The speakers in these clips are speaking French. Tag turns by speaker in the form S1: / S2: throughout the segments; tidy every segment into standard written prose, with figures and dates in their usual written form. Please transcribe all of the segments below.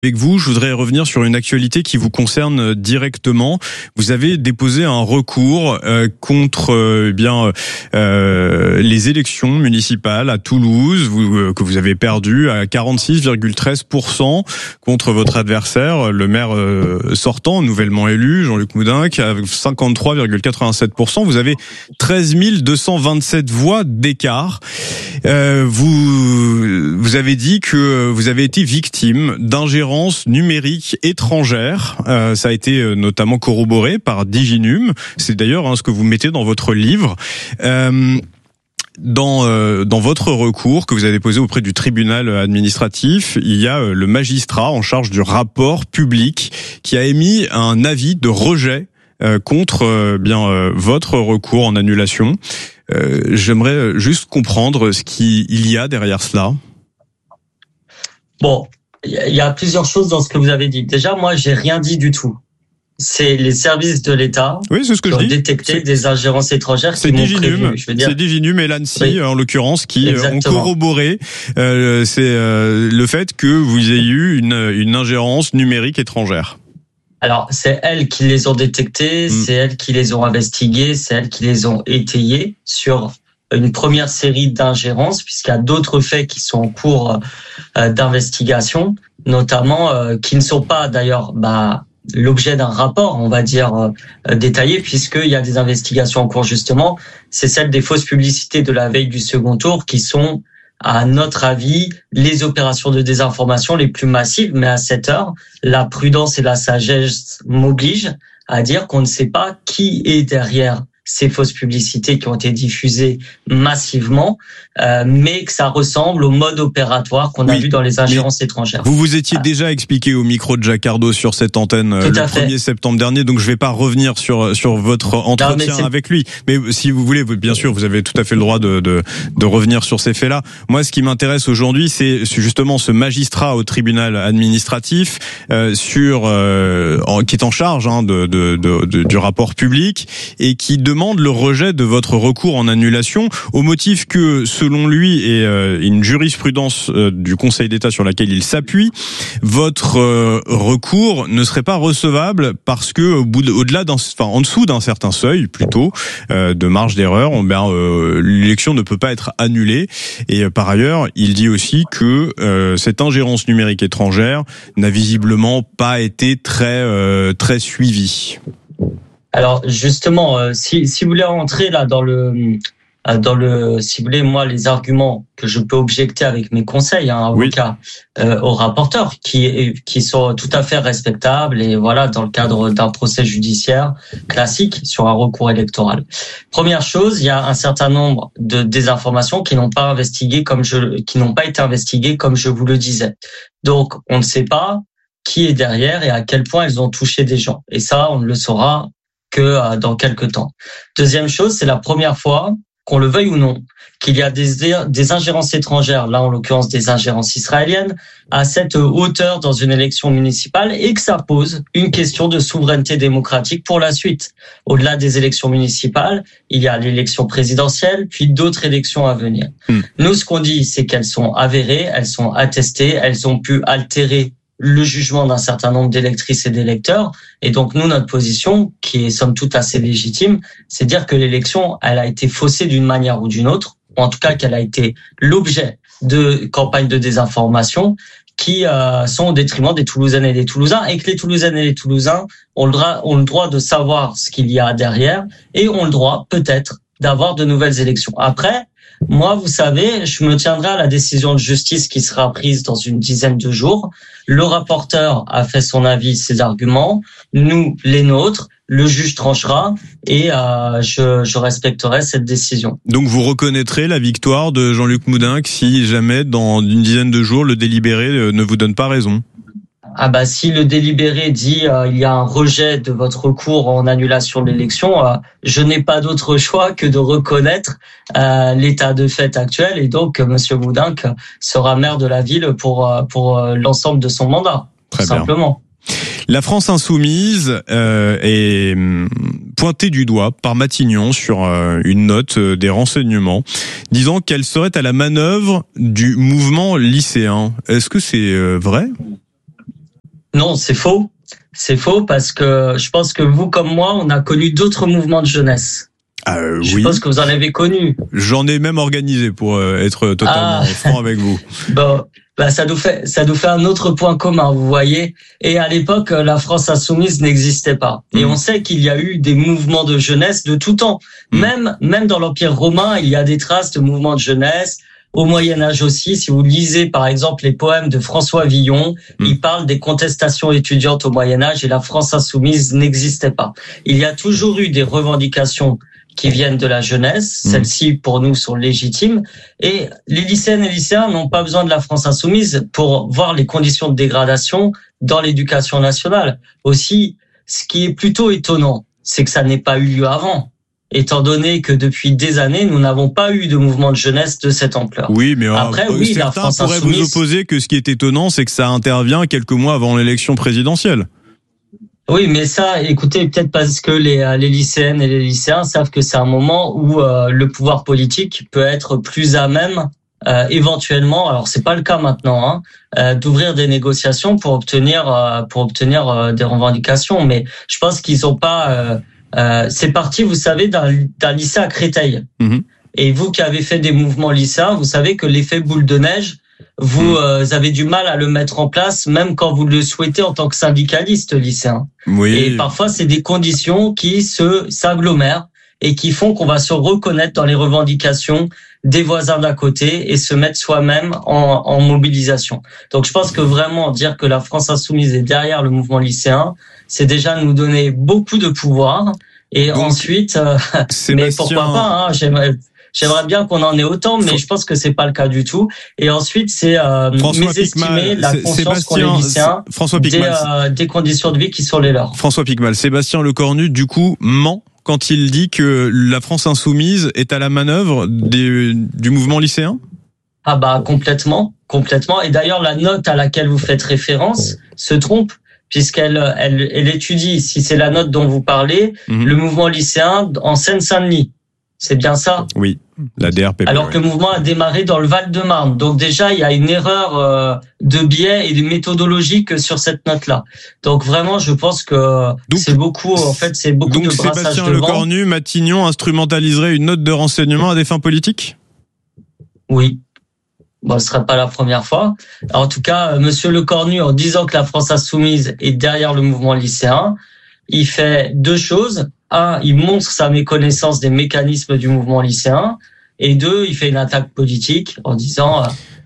S1: Avec vous, je voudrais revenir sur une actualité qui vous concerne directement. Vous avez déposé un recours contre les élections municipales à Toulouse, que vous avez perdu à 46,13% contre votre adversaire, le maire sortant, nouvellement élu, Jean-Luc Moudenc, à 53,87%. Vous avez 13 227 voix d'écart. Vous avez dit que vous avez été victime d'ingérence numérique étrangère. Ça a été notamment corroboré par Diginum. C'est d'ailleurs ce que vous mettez dans votre livre. Dans votre recours que vous avez déposé auprès du tribunal administratif, il y a le magistrat en charge du rapport public qui a émis un avis de rejet contre votre recours en annulation. J'aimerais juste comprendre ce qu'il y a derrière cela.
S2: Bon, il y a plusieurs choses dans ce que vous avez dit. Déjà, moi, j'ai rien dit du tout. C'est les services de l'État qui ont détecté des ingérences étrangères qui m'ont prévenu.
S1: C'est Diginum et l'ANSSI, en l'occurrence, qui ont corroboré le fait que vous ayez eu une ingérence numérique étrangère.
S2: Alors, c'est elles qui les ont détectés, c'est elles qui les ont investigués, c'est elles qui les ont étayés sur une première série d'ingérences, puisqu'il y a d'autres faits qui sont en cours d'investigation, notamment qui ne sont pas d'ailleurs l'objet d'un rapport, on va dire, détaillé, puisqu'il y a des investigations en cours justement. C'est celle des fausses publicités de la veille du second tour qui sont, à notre avis, les opérations de désinformation les plus massives. Mais à cette heure, la prudence et la sagesse m'obligent à dire qu'on ne sait pas qui est derrière ces fausses publicités qui ont été diffusées massivement, mais que ça ressemble au mode opératoire qu'on a vu dans les ingérences étrangères.
S1: Vous vous étiez déjà expliqué au micro de Jacques-Ardo sur cette antenne le 1er septembre dernier, donc je vais pas revenir sur votre entretien avec lui. Mais si vous voulez, bien sûr, vous avez tout à fait le droit de revenir sur ces faits-là. Moi, ce qui m'intéresse aujourd'hui, c'est justement ce magistrat au tribunal administratif qui est en charge du rapport public et qui demande le rejet de votre recours en annulation au motif que, selon lui et une jurisprudence du Conseil d'État sur laquelle il s'appuie, votre recours ne serait pas recevable parce que en dessous d'un certain seuil plutôt de marge d'erreur, l'élection ne peut pas être annulée. Et par ailleurs, il dit aussi que cette ingérence numérique étrangère n'a visiblement pas été très suivie.
S2: Alors justement, si vous voulez rentrer là dans le si vous voulez, moi, les arguments que je peux objecter avec mes conseils, avocat, aux rapporteurs, qui sont tout à fait respectables et voilà, dans le cadre d'un procès judiciaire classique sur un recours électoral. Première chose, il y a un certain nombre de désinformations qui n'ont pas été investiguées comme je vous le disais. Donc, on ne sait pas qui est derrière et à quel point elles ont touché des gens. Et ça, on ne le saura que dans quelques temps. Deuxième chose, c'est la première fois, qu'on le veuille ou non, qu'il y a des ingérences étrangères, là en l'occurrence des ingérences israéliennes, à cette hauteur dans une élection municipale et que ça pose une question de souveraineté démocratique pour la suite. Au-delà des élections municipales, il y a l'élection présidentielle, puis d'autres élections à venir. Nous, ce qu'on dit, c'est qu'elles sont avérées, elles sont attestées, elles ont pu altérer le jugement d'un certain nombre d'électrices et d'électeurs. Et donc, nous, notre position, qui est somme toute assez légitime, c'est dire que l'élection, elle a été faussée d'une manière ou d'une autre, ou en tout cas qu'elle a été l'objet de campagnes de désinformation qui sont au détriment des Toulousaines et des Toulousains, et que les Toulousaines et les Toulousains ont le droit de savoir ce qu'il y a derrière, et ont le droit, peut-être, d'avoir de nouvelles élections. Après, moi, vous savez, je me tiendrai à la décision de justice qui sera prise dans une dizaine de jours. Le rapporteur a fait son avis, ses arguments. Nous, les nôtres. Le juge tranchera et je respecterai cette décision.
S1: Donc vous reconnaîtrez la victoire de Jean-Luc Moudenc si jamais dans une dizaine de jours le délibéré ne vous donne pas raison?
S2: Si le délibéré dit il y a un rejet de votre recours en annulation de l'élection, je n'ai pas d'autre choix que de reconnaître l'état de fait actuel et donc monsieur Moudenc sera maire de la ville pour l'ensemble de son mandat.
S1: Très
S2: bien. Simplement.
S1: La France insoumise est pointée du doigt par Matignon sur une note des renseignements disant qu'elle serait à la manœuvre du mouvement lycéen. Est-ce que c'est vrai ?
S2: Non, c'est faux. C'est faux parce que je pense que vous comme moi, on a connu d'autres mouvements de jeunesse. Je pense que vous en avez connu.
S1: J'en ai même organisé pour être totalement franc avec vous.
S2: Bon, ça nous fait un autre point commun, vous voyez. Et à l'époque, la France insoumise n'existait pas. Et on sait qu'il y a eu des mouvements de jeunesse de tout temps. Même dans l'Empire romain, il y a des traces de mouvements de jeunesse. Au Moyen-Âge aussi, si vous lisez par exemple les poèmes de François Villon, il parle des contestations étudiantes au Moyen-Âge et la France insoumise n'existait pas. Il y a toujours eu des revendications qui viennent de la jeunesse. Celles-ci, pour nous, sont légitimes. Et les lycéennes et lycéens n'ont pas besoin de la France insoumise pour voir les conditions de dégradation dans l'éducation nationale. Aussi, ce qui est plutôt étonnant, c'est que ça n'ait pas eu lieu avant, étant donné que depuis des années, nous n'avons pas eu de mouvement de jeunesse de cette ampleur.
S1: Oui, mais après, la France pourrait vous opposer que ce qui est étonnant, c'est que ça intervient quelques mois avant l'élection présidentielle.
S2: Oui, mais ça, écoutez, peut-être parce que les lycéennes et les lycéens savent que c'est un moment où le pouvoir politique peut être plus à même, éventuellement, alors c'est pas le cas maintenant, d'ouvrir des négociations pour obtenir des revendications. Mais je pense qu'ils ont pas. C'est parti, vous savez, d'un lycée à Créteil. Et vous qui avez fait des mouvements lycéens, vous savez que l'effet boule de neige, vous avez du mal à le mettre en place, même quand vous le souhaitez en tant que syndicaliste lycéen.
S1: Oui.
S2: Et parfois, c'est des conditions qui s'agglomèrent et qui font qu'on va se reconnaître dans les revendications des voisins d'à côté et se mettre soi-même en mobilisation. Donc, je pense que vraiment dire que la France insoumise est derrière le mouvement lycéen, c'est déjà nous donner beaucoup de pouvoir. Et donc, ensuite, mais pourquoi pas, J'aimerais bien qu'on en ait autant, mais je pense que c'est pas le cas du tout. Et ensuite, c'est mésestimer la conscience qu'ont les lycéens des conditions de vie qui sont les leurs.
S1: François Picmal, Sébastien Lecornu, du coup, ment quand il dit que la France insoumise est à la manœuvre du mouvement lycéen ?
S2: Ah bah complètement. Et d'ailleurs, la note à laquelle vous faites référence se trompe, puisqu'elle étudie, si c'est la note dont vous parlez, le mouvement lycéen en Seine-Saint-Denis. C'est bien ça ?
S1: Oui, la DRPP.
S2: Alors que le mouvement a démarré dans le Val-de-Marne. Donc déjà, il y a une erreur de biais et de méthodologique sur cette note-là. Donc vraiment, je pense que c'est beaucoup de brassage de vent.
S1: Donc Sébastien Lecornu, Matignon instrumentaliserait une note de renseignement à des fins politiques ?
S2: Oui. Bon, ce serait pas la première fois. En tout cas, Monsieur Lecornu, en disant que la France insoumise est derrière le mouvement lycéen, il fait deux choses. Un, il montre sa méconnaissance des mécanismes du mouvement lycéen. Et deux, il fait une attaque politique en disant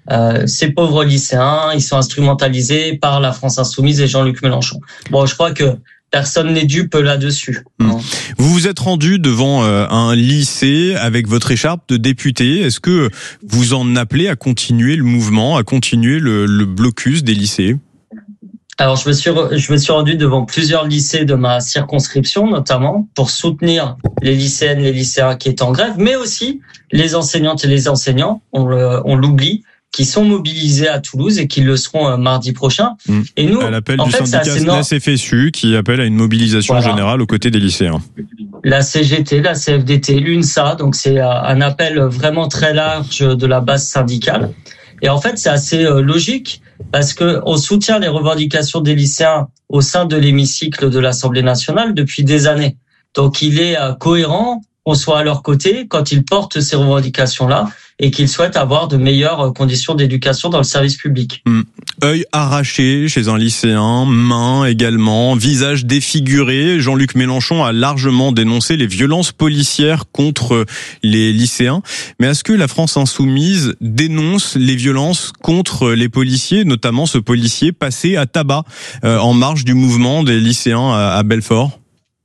S2: ces pauvres lycéens, ils sont instrumentalisés par la France insoumise et Jean-Luc Mélenchon. Bon, je crois que personne n'est dupe là-dessus.
S1: Vous vous êtes rendu devant un lycée avec votre écharpe de député. Est-ce que vous en appelez à continuer le mouvement, à continuer le blocus des lycées ?
S2: Alors, je me suis rendu devant plusieurs lycées de ma circonscription, notamment, pour soutenir les lycéennes, les lycéens qui étaient en grève, mais aussi les enseignantes et les enseignants, on l'oublie, qui sont mobilisés à Toulouse et qui le seront mardi prochain. Et nous,
S1: à l'appel du syndicat SNES-FSU qui appelle à une mobilisation générale aux côtés des lycéens.
S2: La CGT, la CFDT, l'UNSA, donc c'est un appel vraiment très large de la base syndicale. Et en fait, c'est assez logique parce que on soutient les revendications des lycéens au sein de l'hémicycle de l'Assemblée nationale depuis des années. Donc, il est cohérent qu'on soit à leur côté quand ils portent ces revendications-là et qu'ils souhaitent avoir de meilleures conditions d'éducation dans le service public.
S1: Œil arraché chez un lycéen, main également, visage défiguré. Jean-Luc Mélenchon a largement dénoncé les violences policières contre les lycéens. Mais est-ce que la France insoumise dénonce les violences contre les policiers, notamment ce policier passé à tabac en marge du mouvement des lycéens à Belfort ?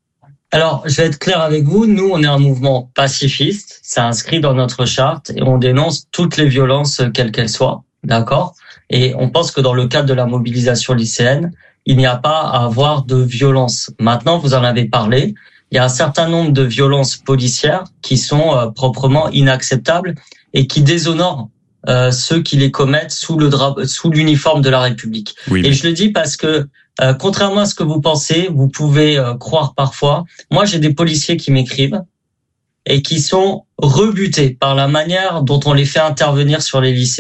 S2: Alors, je vais être clair avec vous. Nous, on est un mouvement pacifiste. C'est inscrit dans notre charte et on dénonce toutes les violences, quelles qu'elles soient. D'accord ? Et on pense que dans le cadre de la mobilisation lycéenne, il n'y a pas à avoir de violence. Maintenant, vous en avez parlé. Il y a un certain nombre de violences policières qui sont proprement inacceptables et qui déshonorent ceux qui les commettent sous l'uniforme de la République. Oui, et je le dis parce que contrairement à ce que vous pensez, vous pouvez croire parfois. Moi, j'ai des policiers qui m'écrivent et qui sont rebutés par la manière dont on les fait intervenir sur les lycées.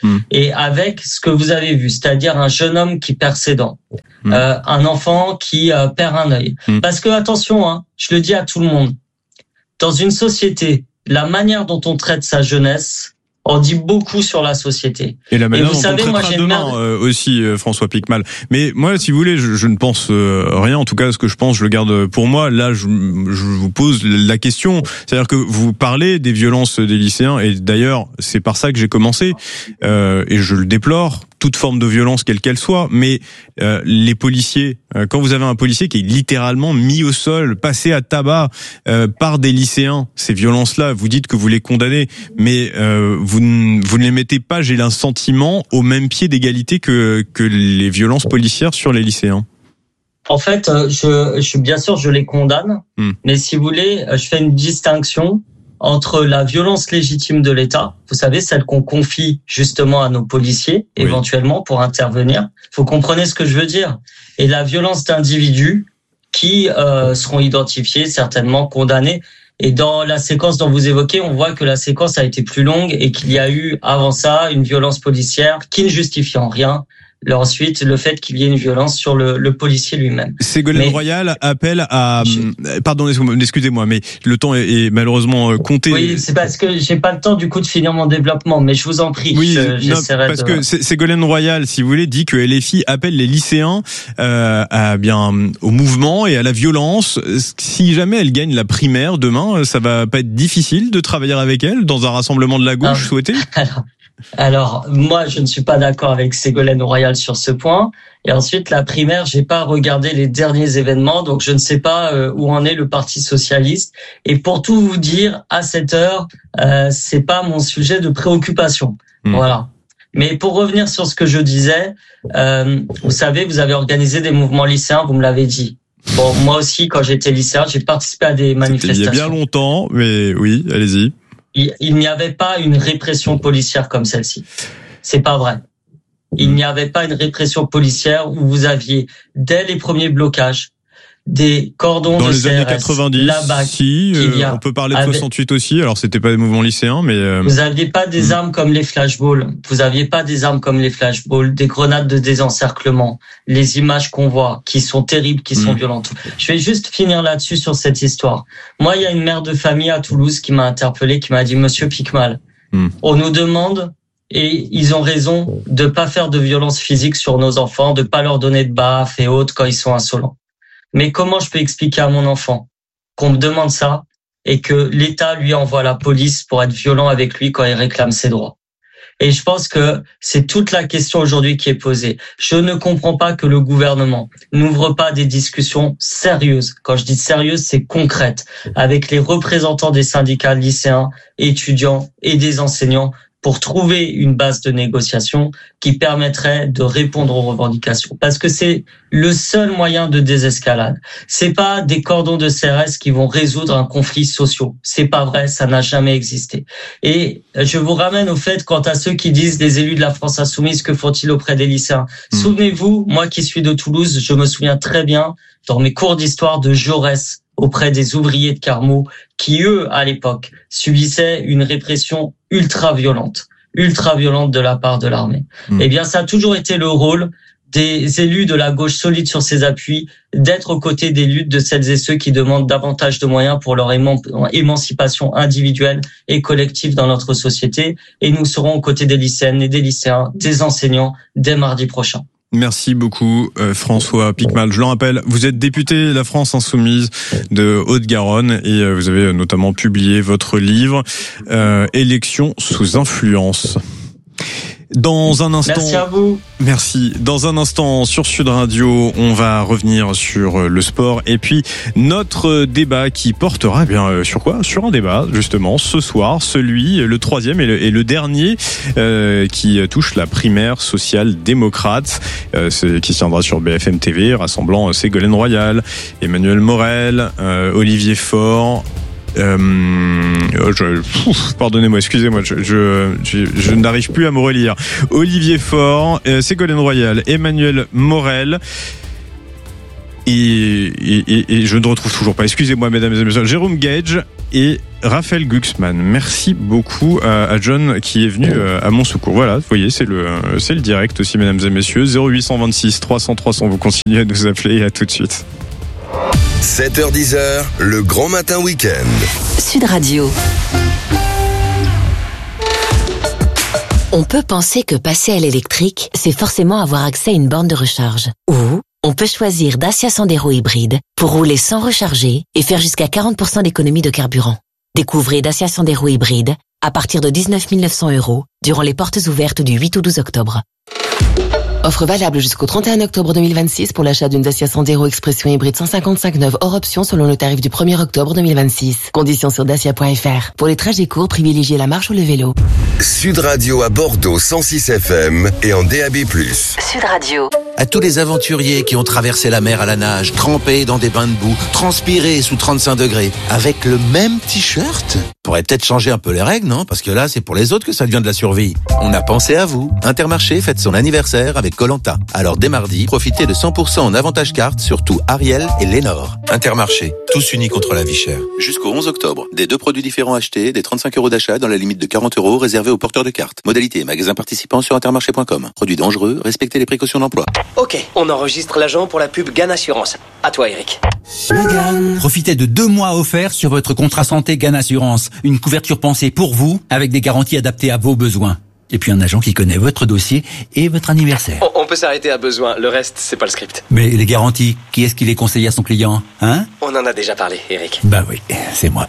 S2: Et avec ce que vous avez vu, c'est-à-dire un jeune homme qui perd ses dents, un enfant qui perd un œil. Parce que attention, je le dis à tout le monde, dans une société, la manière dont on traite sa jeunesse on dit beaucoup sur la société.
S1: Et la manière dont on traitera demain aussi, François Piquemal. Mais moi, si vous voulez, je ne pense rien. En tout cas, ce que je pense, je le garde pour moi. Là, je vous pose la question. C'est-à-dire que vous parlez des violences des lycéens. Et d'ailleurs, c'est par ça que j'ai commencé. Et je le déplore. Toute forme de violence, quelle qu'elle soit, mais les policiers, quand vous avez un policier qui est littéralement mis au sol, passé à tabac par des lycéens, ces violences-là, vous dites que vous les condamnez, mais vous ne les mettez pas, j'ai un sentiment, au même pied d'égalité que les violences policières sur les lycéens.
S2: En fait, bien sûr, je les condamne, mais si vous voulez, je fais une distinction entre la violence légitime de l'État, vous savez, celle qu'on confie justement à nos policiers, éventuellement, pour intervenir. Faut comprendre ce que je veux dire. Et la violence d'individus qui seront identifiés, certainement condamnés. Et dans la séquence dont vous évoquez, on voit que la séquence a été plus longue et qu'il y a eu, avant ça, une violence policière qui ne justifie en rien. Ensuite, le fait qu'il y ait une violence sur le policier lui-même.
S1: Ségolène Royal appelle à... Pardon, excusez-moi, mais le temps est malheureusement compté.
S2: Oui, c'est parce que j'ai pas le temps du coup de finir mon développement, mais je vous en prie.
S1: Oui, parce que Ségolène Royal, si vous voulez, dit que LFI appelle les lycéens au mouvement et à la violence. Si jamais elle gagne la primaire demain, ça va pas être difficile de travailler avec elle dans un rassemblement de la gauche souhaité?
S2: Alors, moi, je ne suis pas d'accord avec Ségolène Royal sur ce point. Et ensuite, la primaire, j'ai pas regardé les derniers événements, donc je ne sais pas où en est le Parti socialiste. Et pour tout vous dire, à cette heure, c'est pas mon sujet de préoccupation. Voilà. Mais pour revenir sur ce que je disais, vous savez, vous avez organisé des mouvements lycéens, vous me l'avez dit. Bon, moi aussi, quand j'étais lycéen, j'ai participé à des manifestations.
S1: C'était il y a bien longtemps, mais oui, allez-y.
S2: Il n'y avait pas une répression policière comme celle-ci. C'est pas vrai. Il n'y avait pas une répression policière où vous aviez, dès les premiers blocages, des cordons
S1: dans
S2: de
S1: les
S2: CRS,
S1: années 90, on peut parler de 68 aussi. Alors c'était pas des mouvements lycéens, mais
S2: vous aviez pas des armes comme les flashballs. Vous aviez pas des armes comme les flashballs, des grenades de désencerclement, les images qu'on voit qui sont terribles, qui sont violentes. Je vais juste finir là-dessus sur cette histoire. Moi, il y a une mère de famille à Toulouse qui m'a interpellé, qui m'a dit Monsieur Piquemal, on nous demande et ils ont raison de pas faire de violence physique sur nos enfants, de pas leur donner de baffes et autres quand ils sont insolents. Mais comment je peux expliquer à mon enfant qu'on me demande ça et que l'État lui envoie la police pour être violent avec lui quand il réclame ses droits? Et je pense que c'est toute la question aujourd'hui qui est posée. Je ne comprends pas que le gouvernement n'ouvre pas des discussions sérieuses. Quand je dis sérieuses, c'est concrètes, avec les représentants des syndicats lycéens, étudiants et des enseignants pour trouver une base de négociation qui permettrait de répondre aux revendications. Parce que c'est le seul moyen de désescalade. C'est pas des cordons de CRS qui vont résoudre un conflit social. C'est pas vrai, ça n'a jamais existé. Et je vous ramène au fait, quant à ceux qui disent les élus de la France insoumise, que font-ils auprès des lycéens? Souvenez-vous, moi qui suis de Toulouse, je me souviens très bien, dans mes cours d'histoire, de Jaurès, auprès des ouvriers de Carmaux, qui eux, à l'époque, subissaient une répression ultra violente de la part de l'armée. Eh bien, ça a toujours été le rôle des élus de la gauche solide sur ses appuis, d'être aux côtés des luttes de celles et ceux qui demandent davantage de moyens pour leur émancipation individuelle et collective dans notre société. Et nous serons aux côtés des lycéennes et des lycéens, des enseignants, dès mardi prochain.
S1: Merci beaucoup François Piquemal. Je le rappelle, vous êtes député La France Insoumise de Haute-Garonne et vous avez notamment publié votre livre Élections sous influence. Dans un instant.
S2: Merci à vous.
S1: Merci. Dans un instant sur Sud Radio, on va revenir sur le sport et puis notre débat qui portera sur quoi? Sur un débat justement ce soir, le troisième et le dernier qui touche la primaire social-démocrate, qui se tiendra sur BFM TV, rassemblant Ségolène Royal, Emmanuel Morel, Olivier Faure. Pardonnez-moi, excusez-moi, je n'arrive plus à me relire. Olivier Faure, Ségolène Royal, Emmanuel Morel. Et je ne retrouve toujours pas, excusez-moi mesdames et messieurs, Jérôme Gage et Raphaël Glucksmann. Merci beaucoup à John qui est venu à mon secours. Voilà, vous voyez, c'est le direct aussi, mesdames et messieurs. 0826 300 300, vous continuez à nous appeler et à tout de suite.
S3: 7h10, le grand matin week-end.
S4: Sud Radio. On peut penser que passer à l'électrique, c'est forcément avoir accès à une borne de recharge. Ou on peut choisir Dacia Sandero hybride pour rouler sans recharger et faire jusqu'à 40% d'économie de carburant. Découvrez Dacia Sandero hybride à partir de 19 900 € durant les portes ouvertes du 8 au 12 octobre. Offre valable jusqu'au 31 octobre 2026 pour l'achat d'une Dacia Sandero Expression hybride 155 neuve hors option selon le tarif du 1er octobre 2026. Conditions sur dacia.fr. Pour les trajets courts, privilégiez la marche ou le vélo.
S3: Sud Radio à Bordeaux 106 FM et en DAB+.
S4: Sud Radio.
S5: À tous les aventuriers qui ont traversé la mer à la nage, trempés dans des bains de boue, transpirés sous 35 degrés, avec le même t-shirt. Pourrait peut-être changer un peu les règles, non? Parce que là, c'est pour les autres que ça devient de la survie. On a pensé à vous. Intermarché fête son anniversaire avec Koh-Lanta. Alors dès mardi, profitez de 100% en avantage carte sur tout Ariel et Lénore. Intermarché, tous unis contre la vie chère. Jusqu'au 11 octobre, des 2 produits différents achetés, des 35 € d'achat dans la limite de 40 € réservés aux porteurs de cartes. Modalité et magasins participants sur intermarché.com. Produits dangereux, respectez les précautions d'emploi.
S6: Ok, on enregistre l'agent pour la pub GAN Assurance. À toi, Eric.
S7: Profitez de 2 mois offerts sur votre contrat santé GAN Assurance. Une couverture pensée pour vous, avec des garanties adaptées à vos besoins. Et puis un agent qui connaît votre dossier et votre anniversaire.
S6: On peut s'arrêter à besoin, le reste, c'est pas le script.
S7: Mais les garanties, qui est-ce qui les conseille à son client, hein?
S6: On en a déjà parlé, Eric.
S7: Bah oui, c'est moi.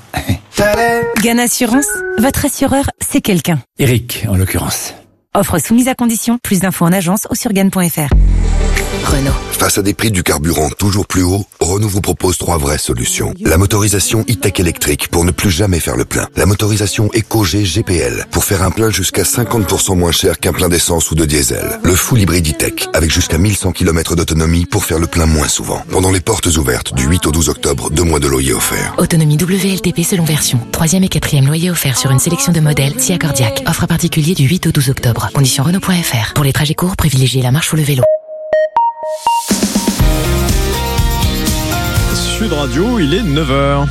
S8: GAN Assurance, votre assureur, c'est quelqu'un.
S7: Eric, en l'occurrence.
S8: Offre soumise à condition, plus d'infos en agence ou sur GAN.fr.
S4: Renault.
S3: Face à des prix du carburant toujours plus hauts, Renault vous propose 3 vraies solutions. La motorisation e-tech électrique pour ne plus jamais faire le plein. La motorisation EcoG GPL pour faire un plein jusqu'à 50% moins cher qu'un plein d'essence ou de diesel. Le full hybride e-tech avec jusqu'à 1100 km d'autonomie pour faire le plein moins souvent. Pendant les portes ouvertes du 8 au 12 octobre, 2 mois de loyer offerts.
S4: Autonomie WLTP selon version. 3e et 4e loyer offert sur une sélection de modèles SIA Cardiac. Offre particulier du 8 au 12 octobre. Conditions Renault.fr. Pour les trajets courts, privilégiez la marche ou le vélo.
S1: Sud Radio, il est 9h.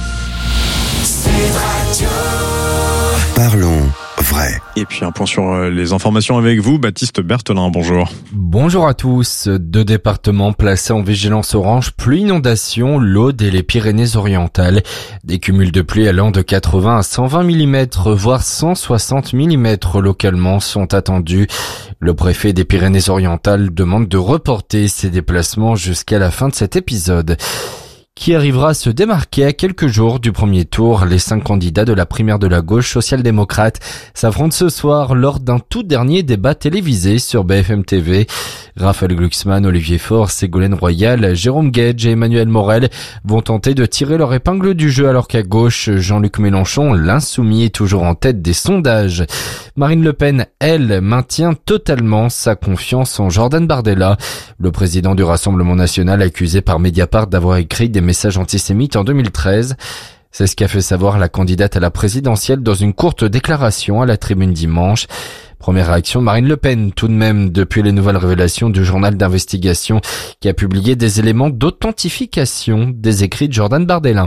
S3: Parlons vrai.
S1: Et puis un point sur les informations avec vous, Baptiste Berthelin, bonjour.
S9: Bonjour à tous. 2 départements placés en vigilance orange, pluie inondation, l'Aude et les Pyrénées-Orientales. Des cumuls de pluie allant de 80 à 120 mm, voire 160 mm localement sont attendus. Le préfet des Pyrénées-Orientales demande de reporter ses déplacements jusqu'à la fin de cet épisode. Qui arrivera à se démarquer à quelques jours du premier tour. Les 5 candidats de la primaire de la gauche social-démocrate s'affrontent ce soir lors d'un tout dernier débat télévisé sur BFM TV. Raphaël Glucksmann, Olivier Faure, Ségolène Royal, Jérôme Guedj et Emmanuel Morel vont tenter de tirer leur épingle du jeu alors qu'à gauche, Jean-Luc Mélenchon, l'insoumis, est toujours en tête des sondages. Marine Le Pen, elle, maintient totalement sa confiance en Jordan Bardella, le président du Rassemblement national accusé par Mediapart d'avoir écrit des messages antisémites en 2013. C'est ce qu'a fait savoir la candidate à la présidentielle dans une courte déclaration à la Tribune dimanche. Première réaction, Marine Le Pen, tout de même, depuis les nouvelles révélations du journal d'investigation qui a publié des éléments d'authentification des écrits de Jordan Bardella.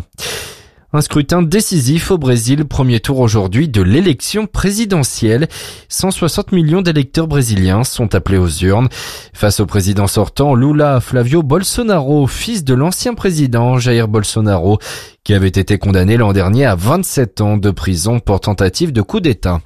S9: Un scrutin décisif au Brésil, premier tour aujourd'hui de l'élection présidentielle. 160 millions d'électeurs brésiliens sont appelés aux urnes. Face au président sortant, Lula Flávio Bolsonaro, fils de l'ancien président Jair Bolsonaro, qui avait été condamné l'an dernier à 27 ans de prison pour tentative de coup d'État.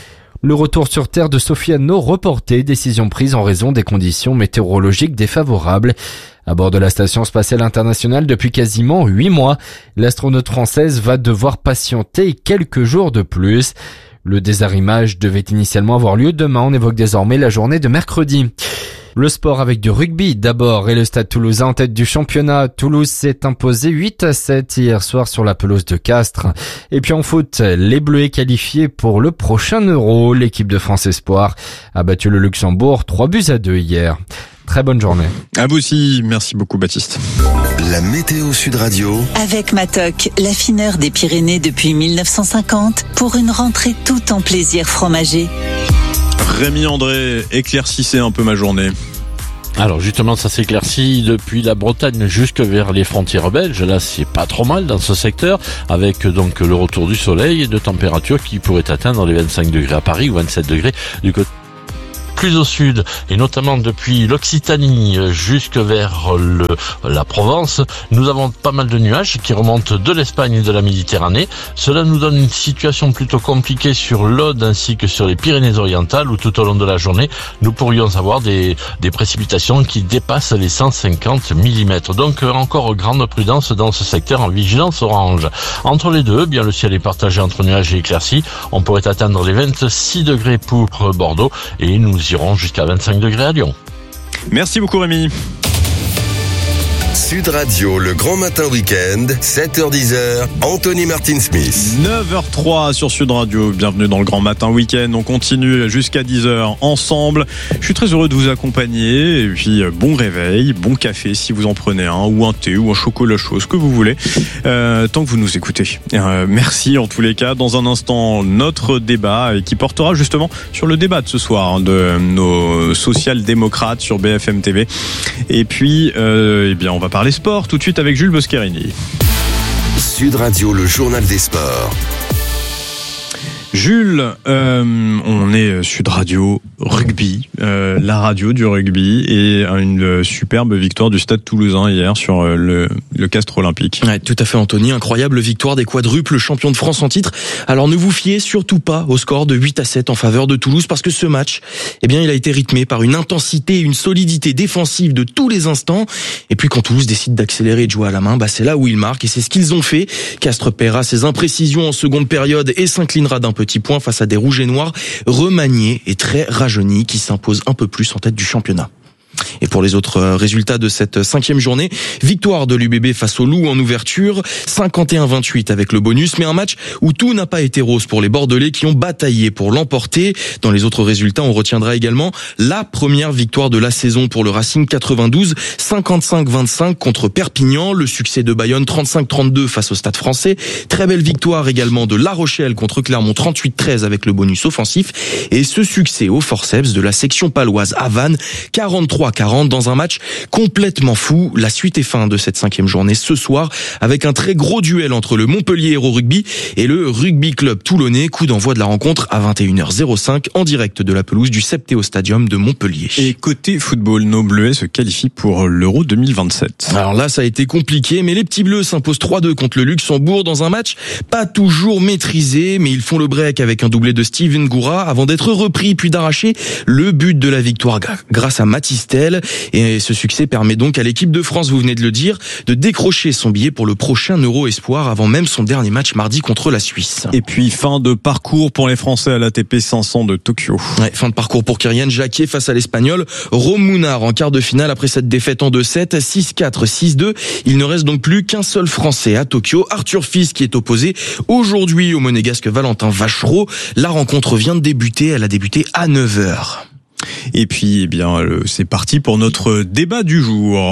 S9: Le retour sur Terre de Sofiane reporté, décision prise en raison des conditions météorologiques défavorables. À bord de la Station spatiale internationale depuis quasiment 8 mois, l'astronaute française va devoir patienter quelques jours de plus. Le désarrimage devait initialement avoir lieu demain, on évoque désormais la journée de mercredi. Le sport avec du rugby d'abord et le Stade Toulousain en tête du championnat. Toulouse s'est imposé 8-7 hier soir sur la pelouse de Castres. Et puis en foot, les Bleus qualifiés pour le prochain Euro. L'équipe de France Espoir a battu le Luxembourg 3-2 hier. Très bonne journée.
S1: À vous aussi, merci beaucoup Baptiste.
S3: La météo Sud Radio.
S10: Avec Matok, l'affineur des Pyrénées depuis 1950 pour une rentrée tout en plaisir fromager.
S1: Rémi André, éclaircissez un peu ma journée.
S11: Alors justement, ça s'éclaircit depuis la Bretagne jusque vers les frontières belges. Là, c'est pas trop mal dans ce secteur, avec donc le retour du soleil et de températures qui pourraient atteindre les 25 degrés à Paris ou 27 degrés du côté plus au sud, et notamment depuis l'Occitanie jusque vers la Provence, nous avons pas mal de nuages qui remontent de l'Espagne et de la Méditerranée. Cela nous donne une situation plutôt compliquée sur l'Aude ainsi que sur les Pyrénées-Orientales, où tout au long de la journée, nous pourrions avoir des précipitations qui dépassent les 150 mm. Donc encore grande prudence dans ce secteur en vigilance orange. Entre les deux, bien le ciel est partagé entre nuages et éclaircies. On pourrait atteindre les 26 degrés pour Bordeaux et nous irons jusqu'à 25 degrés à Lyon.
S1: Merci beaucoup Rémi.
S3: Sud Radio, le grand matin week-end, 7h-10h, Anthony Martin-Smith.
S1: 9h03 sur Sud Radio, bienvenue dans le grand matin week-end. On continue jusqu'à 10h ensemble. Je suis très heureux de vous accompagner. Et puis bon réveil, bon café si vous en prenez un, ou un thé, ou un chocolat chaud, ce que vous voulez, tant que vous nous écoutez. Merci en tous les cas. Dans un instant, notre débat qui portera justement sur le débat de ce soir de nos social-démocrates sur BFM TV. Et puis, eh bien, on va parler sport tout de suite avec Jules Boscherini.
S3: Sud Radio, le journal des sports.
S1: Jules, on est Sud Radio Rugby, la radio du rugby, et une superbe victoire du Stade Toulousain hier sur le Castres Olympique.
S12: Ouais, tout à fait Anthony, incroyable victoire des quadruples champions de France en titre. Alors ne vous fiez surtout pas au score de 8-7 en faveur de Toulouse, parce que ce match, eh bien, il a été rythmé par une intensité et une solidité défensive de tous les instants. Et puis quand Toulouse décide d'accélérer et de jouer à la main, c'est là où ils marquent, et c'est ce qu'ils ont fait. Castres paiera ses imprécisions en seconde période et s'inclinera d'un petit point face à des rouges et noirs remaniés et très rajeunis qui s'imposent un peu plus en tête du championnat. Et pour les autres résultats de cette 5e journée, victoire de l'UBB face au Loup en ouverture, 51-28 avec le bonus, mais un match où tout n'a pas été rose pour les Bordelais qui ont bataillé pour l'emporter. Dans les autres résultats, on retiendra également la première victoire de la saison pour le Racing 92, 55-25 contre Perpignan, le succès de Bayonne 35-32 face au Stade Français, très belle victoire également de La Rochelle contre Clermont 38-13 avec le bonus offensif, et ce succès au forceps de la section paloise à Vannes 43-40 dans un match complètement fou. La suite est fin de cette 5e journée ce soir avec un très gros duel entre le Montpellier Hérault Rugby et le Rugby Club Toulonnais. Coup d'envoi de la rencontre à 21h05 en direct de la pelouse du Septéo Stadium de Montpellier.
S1: Et côté football, nos Bleuets se qualifient pour l'Euro 2027.
S12: Alors là, ça a été compliqué, mais les petits Bleus s'imposent 3-2 contre le Luxembourg dans un match pas toujours maîtrisé, mais ils font le break avec un doublé de Steven Goura avant d'être repris puis d'arracher le but de la victoire grâce à Mathys Tel. Et ce succès permet donc à l'équipe de France, vous venez de le dire, de décrocher son billet pour le prochain Euro Espoir avant même son dernier match mardi contre la Suisse.
S1: Et puis fin de parcours pour les Français à l'ATP 500 de Tokyo.
S12: Ouais, fin de parcours pour Kyrian Jacquet face à l'Espagnol Rome Munar en quart de finale après cette défaite en 2-7, 6-4, 6-2. Il ne reste donc plus qu'un seul Français à Tokyo, Arthur Fils, qui est opposé aujourd'hui au monégasque Valentin Vachereau. La rencontre vient de débuter, elle a débuté à 9h.
S1: Et puis, eh bien, c'est parti pour notre débat du jour.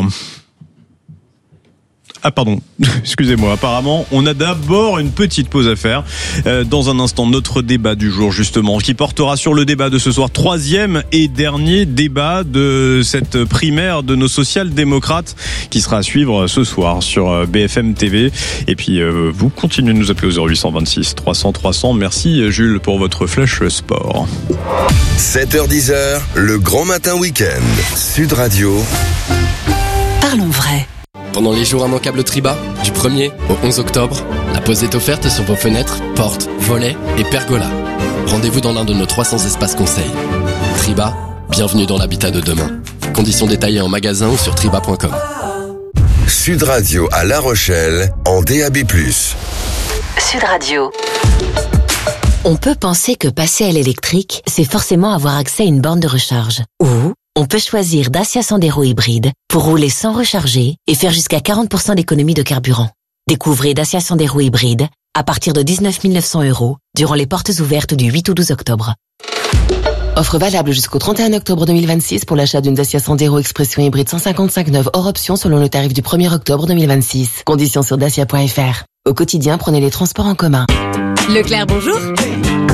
S1: Ah pardon, excusez-moi, apparemment on a d'abord une petite pause à faire. Dans un instant, notre débat du jour justement, qui portera sur le débat de ce soir, 3e et dernier débat de cette primaire de nos social-démocrates qui sera à suivre ce soir sur BFM TV. Et puis vous continuez de nous appeler au 0826 300 300. Merci Jules pour votre flash sport.
S3: 7h-10h, le grand matin week-end. Sud Radio.
S10: Parlons vrai.
S13: Pendant les jours immanquables Triba, du 1er au 11 octobre, la pause est offerte sur vos fenêtres, portes, volets et pergolas. Rendez-vous dans l'un de nos 300 espaces conseils. Triba, bienvenue dans l'habitat de demain. Conditions détaillées en magasin ou sur triba.com.
S3: Sud Radio à La Rochelle, en DAB+.
S4: Sud Radio. On peut penser que passer à l'électrique, c'est forcément avoir accès à une borne de recharge. Ou on peut choisir Dacia Sandero hybride pour rouler sans recharger et faire jusqu'à 40% d'économie de carburant. Découvrez Dacia Sandero hybride à partir de 19 900 € durant les portes ouvertes du 8 au 12 octobre. Offre valable jusqu'au 31 octobre 2026 pour l'achat d'une Dacia Sandero Expression hybride 155 neuve hors option selon le tarif du 1er octobre 2026. Conditions sur dacia.fr. Au quotidien, prenez les transports en commun.
S8: Leclerc, bonjour.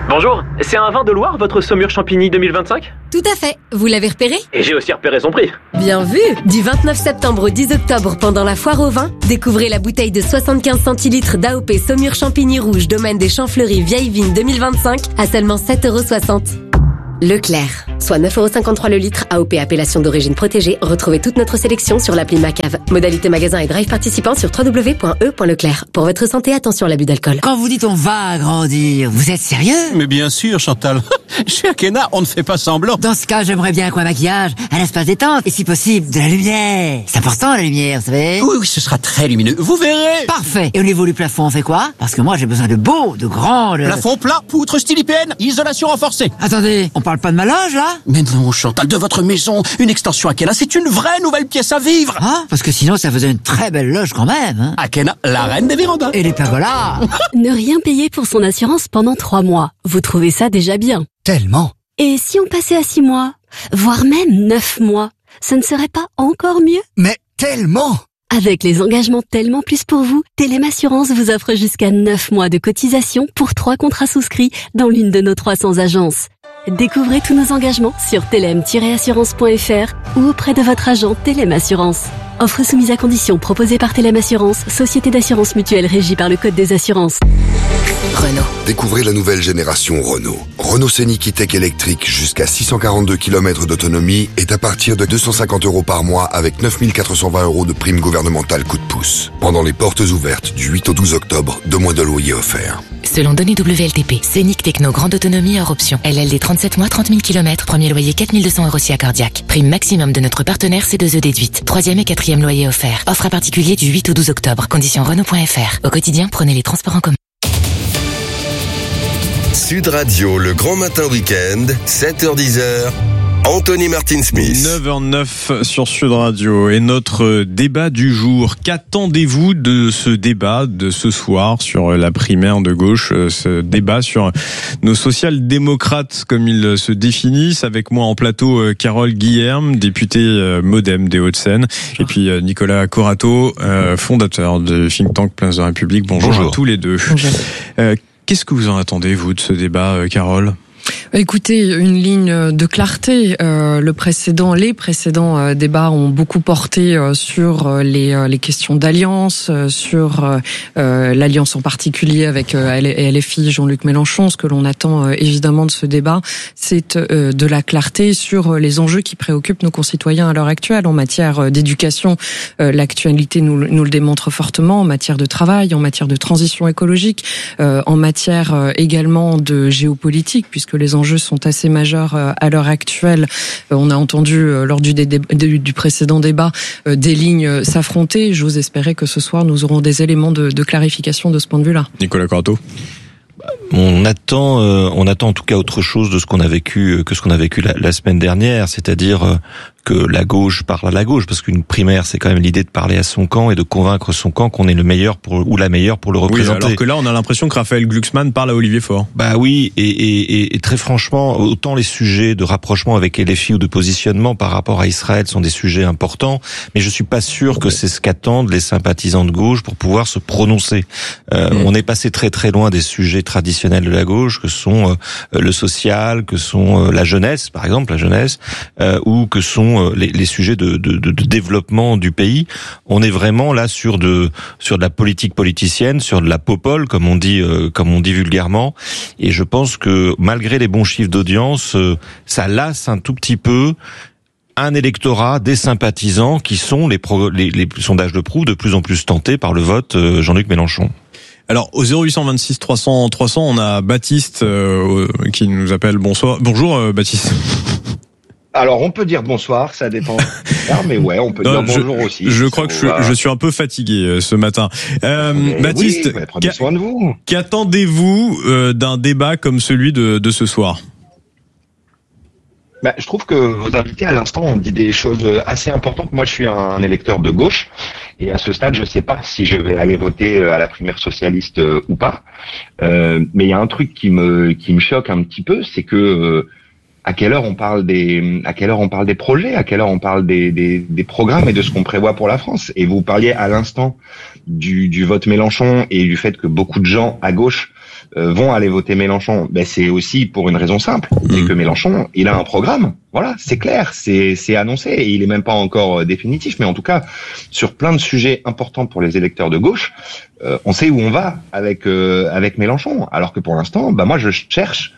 S14: Bonjour, c'est un vin de Loire, votre Saumur Champigny 2025 ?
S15: Tout à fait, vous l'avez repéré ?
S14: Et j'ai aussi repéré son prix.
S15: Bien vu ! Du 29 septembre au 10 octobre, pendant la foire au vin, découvrez la bouteille de 75 centilitres d'AOP Saumur Champigny Rouge, domaine des Champs Fleuris Vieille Vigne 2025, à seulement 7,60 €. Leclerc, soit 9,53 € le litre, AOP appellation d'origine protégée. Retrouvez toute notre sélection sur l'appli Macave. Modalité magasin et drive participant sur www.e.leclerc. Pour votre santé, attention à l'abus d'alcool.
S16: Quand vous dites on va agrandir, vous êtes sérieux ?
S17: Mais bien sûr, Chantal. Chez Akena, on ne fait pas semblant.
S16: Dans ce cas, j'aimerais bien un maquillage, un espace détente et si possible, de la lumière. C'est important la lumière, vous savez ?
S17: Oui, ce sera très lumineux. Vous verrez.
S16: Parfait. Et au niveau du plafond, on fait quoi ? Parce que moi, j'ai besoin de beaux, de grands...
S17: Plafond plat, poutre style IPN, isolation renforcée.
S16: Attendez, on parle pas de ma loge, là ?
S17: Mais non, Chantal, de votre maison, une extension Akena, c'est une vraie nouvelle pièce à vivre.
S16: Ah, parce que sinon, ça faisait une très belle loge quand même. Hein.
S17: Akena, la reine des vérandas.
S16: Et les pergolas.
S18: Ne rien payer pour son assurance pendant 3 mois. Vous trouvez ça déjà bien ?
S16: Tellement.
S18: Et si on passait à 6 mois, voire même 9 mois, ce ne serait pas encore mieux ?
S16: Mais tellement.
S18: Avec les engagements Tellement Plus pour vous, Telem Assurance vous offre jusqu'à 9 mois de cotisation pour 3 contrats souscrits dans l'une de nos 300 agences. Découvrez tous nos engagements sur telem-assurance.fr ou auprès de votre agent Telem Assurance. Offre soumise à condition proposée par Telem Assurance, société d'assurance mutuelle régie par le Code des assurances.
S3: Renault. Découvrez la nouvelle génération Renault. Renault Scénic E-Tech électrique jusqu'à 642 km d'autonomie est à partir de 250 € par mois avec 9 420 € de prime gouvernementale coup de pouce. Pendant les portes ouvertes du 8 au 12 octobre, 2 mois de loyer offerts.
S4: Selon données WLTP, Scénic Techno grande autonomie hors option. LLD 37 mois, 30 000 km, premier loyer 4 200 € si accordiaque. Prime maximum de notre partenaire C2E déduite. 3e et 4e loyer offert. Offre à particulier du 8 au 12 octobre. Conditions Renault.fr. Au quotidien, prenez les transports en commun.
S19: Sud Radio, le grand matin week-end, 7h-10h. Anthony Martin-Smith.
S1: 9h09 sur Sud Radio et notre débat du jour. Qu'attendez-vous de ce débat de ce soir sur la primaire de gauche, ce débat sur nos social-démocrates comme ils se définissent, avec moi en plateau Carole Guilherme, députée MoDem des Hauts-de-Seine, et puis Nicolas Corato, fondateur de think tank Place de la République. Bonjour à tous les deux. Qu'est-ce que vous en attendez, vous, de ce débat, Carole ?
S20: Écoutez, une ligne de clarté. Les précédents débats ont beaucoup porté sur les questions d'alliance, sur l'alliance en particulier avec LFI, Jean-Luc Mélenchon. Ce que l'on attend évidemment de ce débat, c'est de la clarté sur les enjeux qui préoccupent nos concitoyens à l'heure actuelle. En matière d'éducation, l'actualité nous le démontre fortement. En matière de travail, en matière de transition écologique, en matière également de géopolitique, puisque les enjeux sont assez majeurs à l'heure actuelle. On a entendu lors du précédent débat des lignes s'affronter. J'ose espérer que ce soir nous aurons des éléments de clarification de ce point de vue-là.
S1: Nicolas Corato.
S21: On attend en tout cas autre chose de ce qu'on a vécu la semaine dernière, c'est-à-dire que la gauche parle à la gauche, parce qu'une primaire, c'est quand même l'idée de parler à son camp et de convaincre son camp qu'on est le meilleur ou la meilleure pour le représenter.
S1: Oui, alors que là, on a l'impression que Raphaël Glucksmann parle à Olivier Faure.
S21: Bah oui, et très franchement, autant les sujets de rapprochement avec LFI ou de positionnement par rapport à Israël sont des sujets importants, mais je suis pas sûr que c'est ce qu'attendent les sympathisants de gauche pour pouvoir se prononcer. On est passé très très loin des sujets traditionnels de la gauche, que sont le social, que sont la jeunesse, par exemple, ou que sont les sujets de développement du pays. On est vraiment là sur de la politique politicienne, sur de la popole, comme on dit vulgairement. Et je pense que malgré les bons chiffres d'audience, ça lasse un tout petit peu un électorat, des sympathisants qui sont les sondages de prouvent de plus en plus tentés par le vote Jean-Luc Mélenchon.
S1: Alors au 0826 300 300, on a Baptiste qui nous appelle. Bonjour Baptiste.
S22: Alors on peut dire bonsoir, ça dépend. Mais ouais, on peut dire bonjour aussi.
S1: Je crois que je suis un peu fatigué ce matin. Baptiste,
S22: prenez soin de vous.
S1: Qu'attendez-vous d'un débat comme celui de ce soir ?
S22: Je trouve que vos invités à l'instant ont dit des choses assez importantes. Moi, je suis un électeur de gauche et à ce stade, je ne sais pas si je vais aller voter à la primaire socialiste ou pas. Mais il y a un truc qui me choque un petit peu, c'est que à quelle heure on parle des projets, à quelle heure on parle des programmes et de ce qu'on prévoit pour la France. Et vous parliez à l'instant du vote Mélenchon et du fait que beaucoup de gens à gauche vont aller voter Mélenchon, c'est aussi pour une raison simple, c'est que Mélenchon, il a un programme, voilà, c'est clair, c'est annoncé, et il est même pas encore définitif, mais en tout cas, sur plein de sujets importants pour les électeurs de gauche, on sait où on va avec Mélenchon, alors que pour l'instant, moi je cherche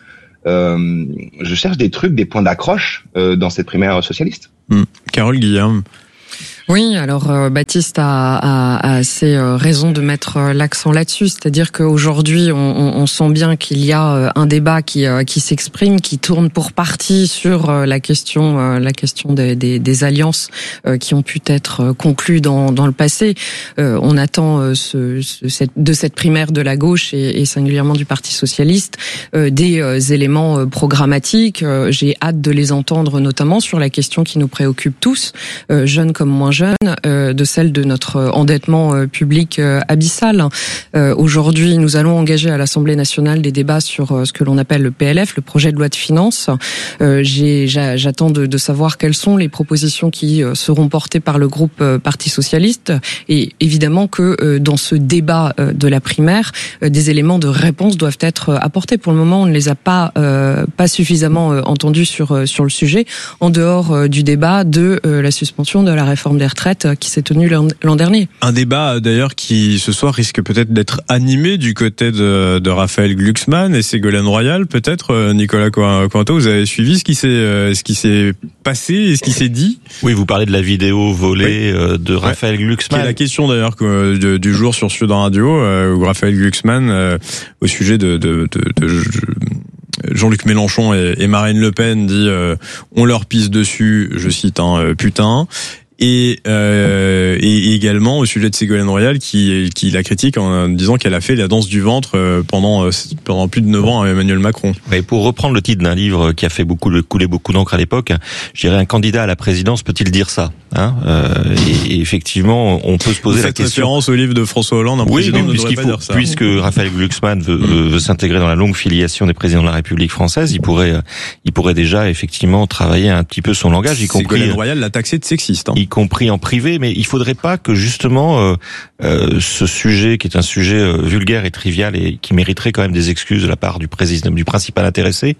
S22: des trucs, des points d'accroche dans cette primaire socialiste.
S1: Carole Guillaume.
S20: Oui, alors Baptiste a assez raison de mettre l'accent là-dessus, c'est-à-dire qu'aujourd'hui on sent bien qu'il y a un débat qui s'exprime, qui tourne pour partie sur la question des alliances qui ont pu être conclues dans le passé. On attend de cette primaire de la gauche et singulièrement du Parti socialiste des éléments programmatiques. J'ai hâte de les entendre, notamment sur la question qui nous préoccupe tous, jeunes comme moins jeunes, de celle de notre endettement public abyssal. Aujourd'hui, nous allons engager à l'Assemblée nationale des débats sur ce que l'on appelle le PLF, le projet de loi de finances. J'attends de savoir quelles sont les propositions qui seront portées par le groupe Parti socialiste, et évidemment que dans ce débat de la primaire, des éléments de réponse doivent être apportés. Pour le moment, on ne les a pas suffisamment entendus sur le sujet, en dehors du débat de la suspension de la réforme des retraites qui s'est tenue l'an dernier. Un débat d'ailleurs qui ce soir risque peut-être d'être animé du côté de Raphaël Glucksmann et Ségolène Royal, peut-être. Nicolas Cointeau, vous avez suivi ce qui s'est passé et ce qui s'est dit?
S21: Oui, vous parlez de la vidéo volée de Raphaël Glucksmann.
S1: Qui est la question d'ailleurs du jour sur Sud Radio, où Raphaël Glucksmann, au sujet de Jean-Luc Mélenchon et Marine Le Pen, dit on leur pisse dessus, je cite, putain. Et également au sujet de Ségolène Royal qui la critique en disant qu'elle a fait la danse du ventre pendant plus de 9 ans à Emmanuel Macron.
S21: Et pour reprendre le titre d'un livre qui a fait couler beaucoup d'encre à l'époque, je dirais, un candidat à la présidence peut-il dire ça, et effectivement, on peut se poser la question.
S1: Référence au livre de François Hollande, un président ne devrait pas dire ça.
S21: Puisque Raphaël Glucksmann veut s'intégrer dans la longue filiation des présidents de la République française, il pourrait déjà effectivement travailler un petit peu son langage, y compris.
S1: Ségolène Royal l'a taxé de sexiste,
S21: y compris en privé, mais il faudrait pas que justement ce sujet, qui est un sujet vulgaire et trivial et qui mériterait quand même des excuses de la part du principal intéressé,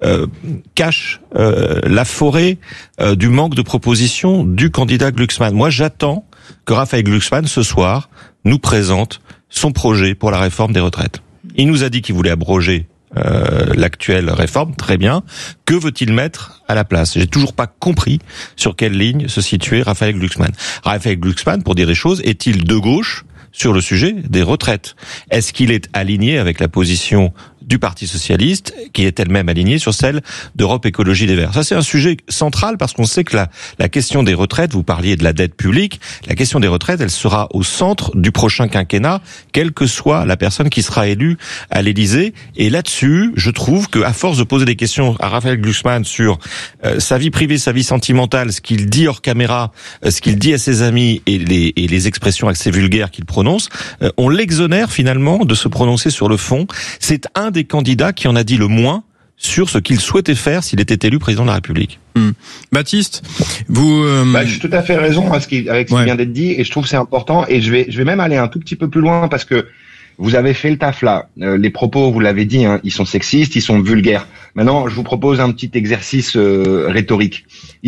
S21: cache la forêt du manque de propositions du candidat Glucksmann. Moi, j'attends que Raphaël Glucksmann ce soir nous présente son projet pour la réforme des retraites. Il nous a dit qu'il voulait abroger l'actuelle réforme, très bien. Que veut-il mettre à la place? J'ai toujours pas compris sur quelle ligne se situait Raphaël Glucksmann. Raphaël Glucksmann, pour dire les choses, est-il de gauche sur le sujet des retraites? Est-ce qu'il est aligné avec la position du Parti socialiste, qui est elle-même alignée sur celle d'Europe Écologie Les Verts? Ça, c'est un sujet central, parce qu'on sait que la question des retraites, vous parliez de la dette publique, la question des retraites, elle sera au centre du prochain quinquennat, quelle que soit la personne qui sera élue à l'Élysée. Et là-dessus, je trouve que, à force de poser des questions à Raphaël Glucksmann sur sa vie privée, sa vie sentimentale, ce qu'il dit hors caméra, ce qu'il dit à ses amis et les expressions assez vulgaires qu'il prononce, on l'exonère finalement de se prononcer sur le fond. C'est un des candidats qui en a dit le moins sur ce qu'il souhaitait faire s'il était élu président de la République.
S1: Baptiste, vous...
S22: j'ai tout à fait raison avec ce qui vient d'être dit, et je trouve que c'est important, et je vais même aller un tout petit peu plus loin, parce que vous avez fait le taf là. Les propos, vous l'avez dit, ils sont sexistes, ils sont vulgaires. Maintenant, je vous propose un petit exercice rhétorique.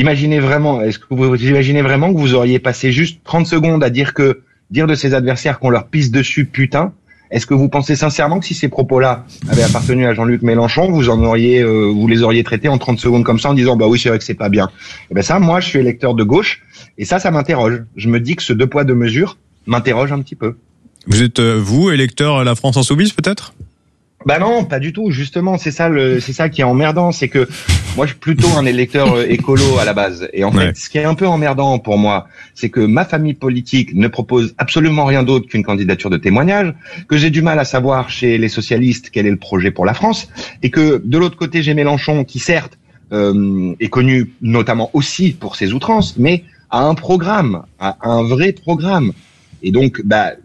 S22: Est-ce que vous imaginez vraiment que vous auriez passé juste 30 secondes à dire de ses adversaires qu'on leur pisse dessus, putain? Est-ce que vous pensez sincèrement que si ces propos-là avaient appartenu à Jean-Luc Mélenchon, vous les auriez traités en 30 secondes comme ça, en disant, bah oui, c'est vrai que c'est pas bien? Et ben ça, moi, je suis électeur de gauche, et ça m'interroge. Je me dis que ce 2 poids 2 mesures m'interroge un petit peu.
S1: Vous êtes, vous, électeur à la France Insoumise, peut-être?
S22: Bah non, pas du tout. Justement, c'est ça qui est emmerdant, c'est que moi je suis plutôt un électeur écolo à la base. Et en fait, ce qui est un peu emmerdant pour moi, c'est que ma famille politique ne propose absolument rien d'autre qu'une candidature de témoignage, que j'ai du mal à savoir chez les socialistes quel est le projet pour la France, et que de l'autre côté j'ai Mélenchon qui certes est connu notamment aussi pour ses outrances, mais a un programme, a un vrai programme. Et donc,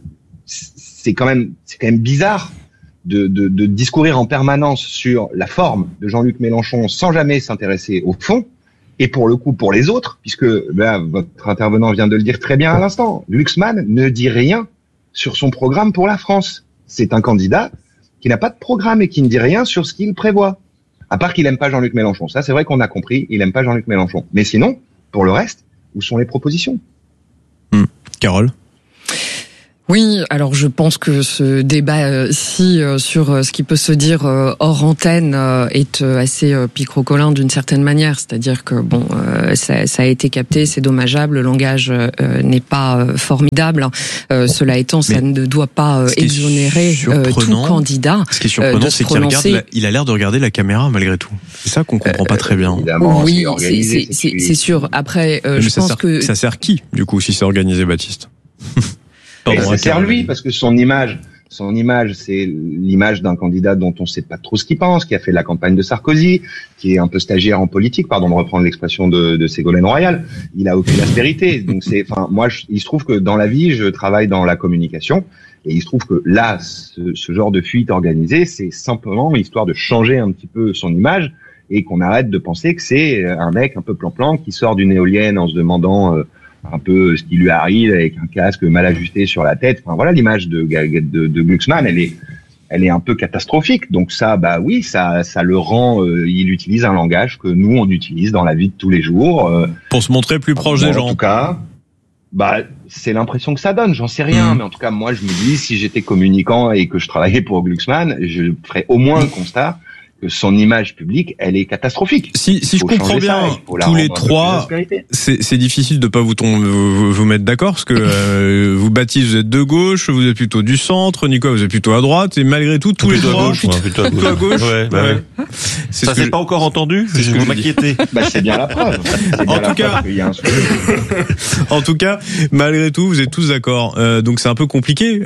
S22: c'est quand même bizarre de discourir en permanence sur la forme de Jean-Luc Mélenchon sans jamais s'intéresser au fond. Et pour le coup, pour les autres, puisque votre intervenant vient de le dire très bien à l'instant, Glucksmann ne dit rien sur son programme pour la France. C'est un candidat qui n'a pas de programme et qui ne dit rien sur ce qu'il prévoit. À part qu'il aime pas Jean-Luc Mélenchon. Ça, c'est vrai qu'on a compris, il aime pas Jean-Luc Mélenchon. Mais sinon, pour le reste, où sont les propositions?
S1: Carole?
S20: Oui, alors je pense que ce débat-ci sur ce qui peut se dire hors antenne est assez picrocolin d'une certaine manière. C'est-à-dire que bon, ça a été capté, c'est dommageable, le langage n'est pas formidable. Cela étant, ça ne doit pas exonérer tout candidat.
S1: Ce qui est surprenant, c'est qu'il a l'air de regarder la caméra malgré tout. C'est ça qu'on comprend pas très bien.
S20: Oui, c'est sûr. Après, je pense que
S1: ça sert qui du coup si c'est organisé, Baptiste?
S22: Ça sert lui, parce que son image, c'est l'image d'un candidat dont on sait pas trop ce qu'il pense, qui a fait la campagne de Sarkozy, qui est un peu stagiaire en politique, pardon de reprendre l'expression de Ségolène Royal. Il a aucune aspérité. Donc il se trouve que dans la vie, je travaille dans la communication, et il se trouve que là, ce genre de fuite organisée, c'est simplement histoire de changer un petit peu son image, et qu'on arrête de penser que c'est un mec un peu plan-plan qui sort d'une éolienne en se demandant un peu ce qui lui arrive avec un casque mal ajusté sur la tête. Enfin voilà, l'image de Glucksmann, elle est un peu catastrophique. Donc ça, bah oui, ça le rend. Il utilise un langage que nous on utilise dans la vie de tous les jours
S1: pour se montrer plus proche des gens.
S22: En tout cas, bah c'est l'impression que ça donne. J'en sais rien, mais en tout cas moi je me dis, si j'étais communicant et que je travaillais pour Glucksmann, je ferais au moins le constat que son image publique, elle est catastrophique.
S1: Si je comprends bien, tous les trois, c'est difficile de pas vous mettre d'accord, parce que vous, Baptiste, vous êtes de gauche, vous êtes plutôt du centre, Nicolas, vous êtes plutôt à droite, et malgré tout, tous les trois, plutôt à gauche.
S21: Ouais. Ça s'est pas encore entendu, c'est ce que vous m'inquiétez.
S22: Bah, c'est bien la preuve.
S1: En tout cas, malgré tout, vous êtes tous d'accord. Donc c'est un peu compliqué.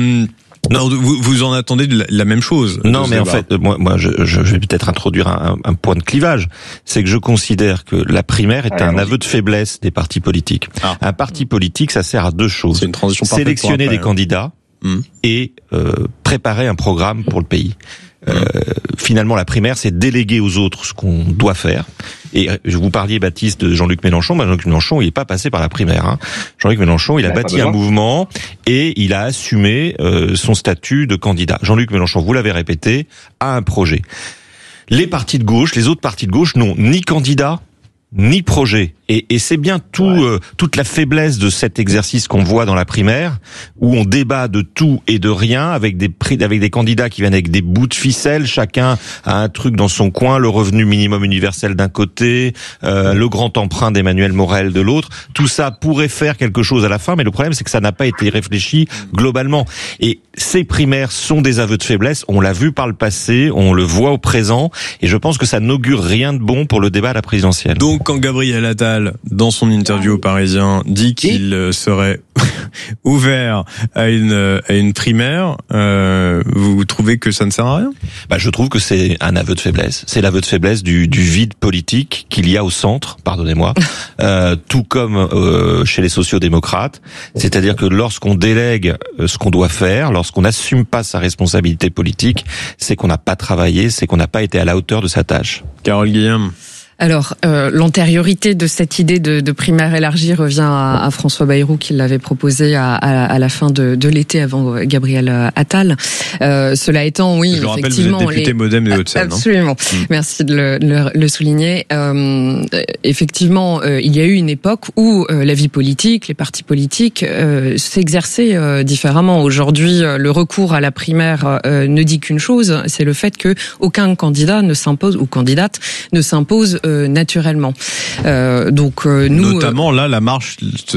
S1: Non, vous en attendez de la même chose.
S21: Non, mais en fait, moi, je vais peut-être introduire un point de clivage. C'est que je considère que la primaire est un aveu de faiblesse des partis politiques. Un parti politique, ça sert à deux choses.
S1: C'est une transition parfaite.
S21: Sélectionner des candidats et préparer un programme pour le pays. Finalement, la primaire, c'est déléguer aux autres ce qu'on doit faire. Et je vous parliez, Baptiste, de Jean-Luc Mélenchon. Jean-Luc Mélenchon, il n'est pas passé par la primaire. Jean-Luc Mélenchon, il a bâti un mouvement et il a assumé son statut de candidat. Jean-Luc Mélenchon, vous l'avez répété, a un projet. Les partis de gauche, les autres partis de gauche n'ont ni candidat, ni projet. Et c'est bien toute la faiblesse de cet exercice qu'on voit dans la primaire, où on débat de tout et de rien, avec des candidats qui viennent avec des bouts de ficelle, chacun a un truc dans son coin, le revenu minimum universel d'un côté, le grand emprunt d'Emmanuel Morel de l'autre. Tout ça pourrait faire quelque chose à la fin, mais le problème c'est que ça n'a pas été réfléchi globalement. Et ces primaires sont des aveux de faiblesse, on l'a vu par le passé, on le voit au présent, et je pense que ça n'augure rien de bon pour le débat à la présidentielle.
S1: Donc quand Gabriel Attal, dans son interview au Parisien, dit qu'il serait ouvert à une primaire, vous trouvez que ça ne sert à rien?
S21: Je trouve que c'est un aveu de faiblesse. C'est l'aveu de faiblesse du vide politique qu'il y a au centre, pardonnez-moi, tout comme chez les sociaux-démocrates. C'est-à-dire que lorsqu'on délègue ce qu'on doit faire, lorsqu'on n'assume pas sa responsabilité politique, c'est qu'on n'a pas travaillé, c'est qu'on n'a pas été à la hauteur de sa tâche.
S1: Carole Guillaume.
S20: Alors, l'antériorité de cette idée de primaire élargie revient à François Bayrou, qui l'avait proposé à la fin de l'été avant Gabriel Attal. Cela étant, oui,
S1: je rappelle,
S20: effectivement,
S1: vous êtes député Modem des Hauts-de-Seine.
S20: Absolument. Merci de le souligner. Effectivement, il y a eu une époque où la vie politique, les partis politiques s'exerçaient différemment. Aujourd'hui, le recours à la primaire ne dit qu'une chose, c'est le fait que aucun candidat ne s'impose ou candidate ne s'impose naturellement. Donc nous,
S1: notamment là, la marche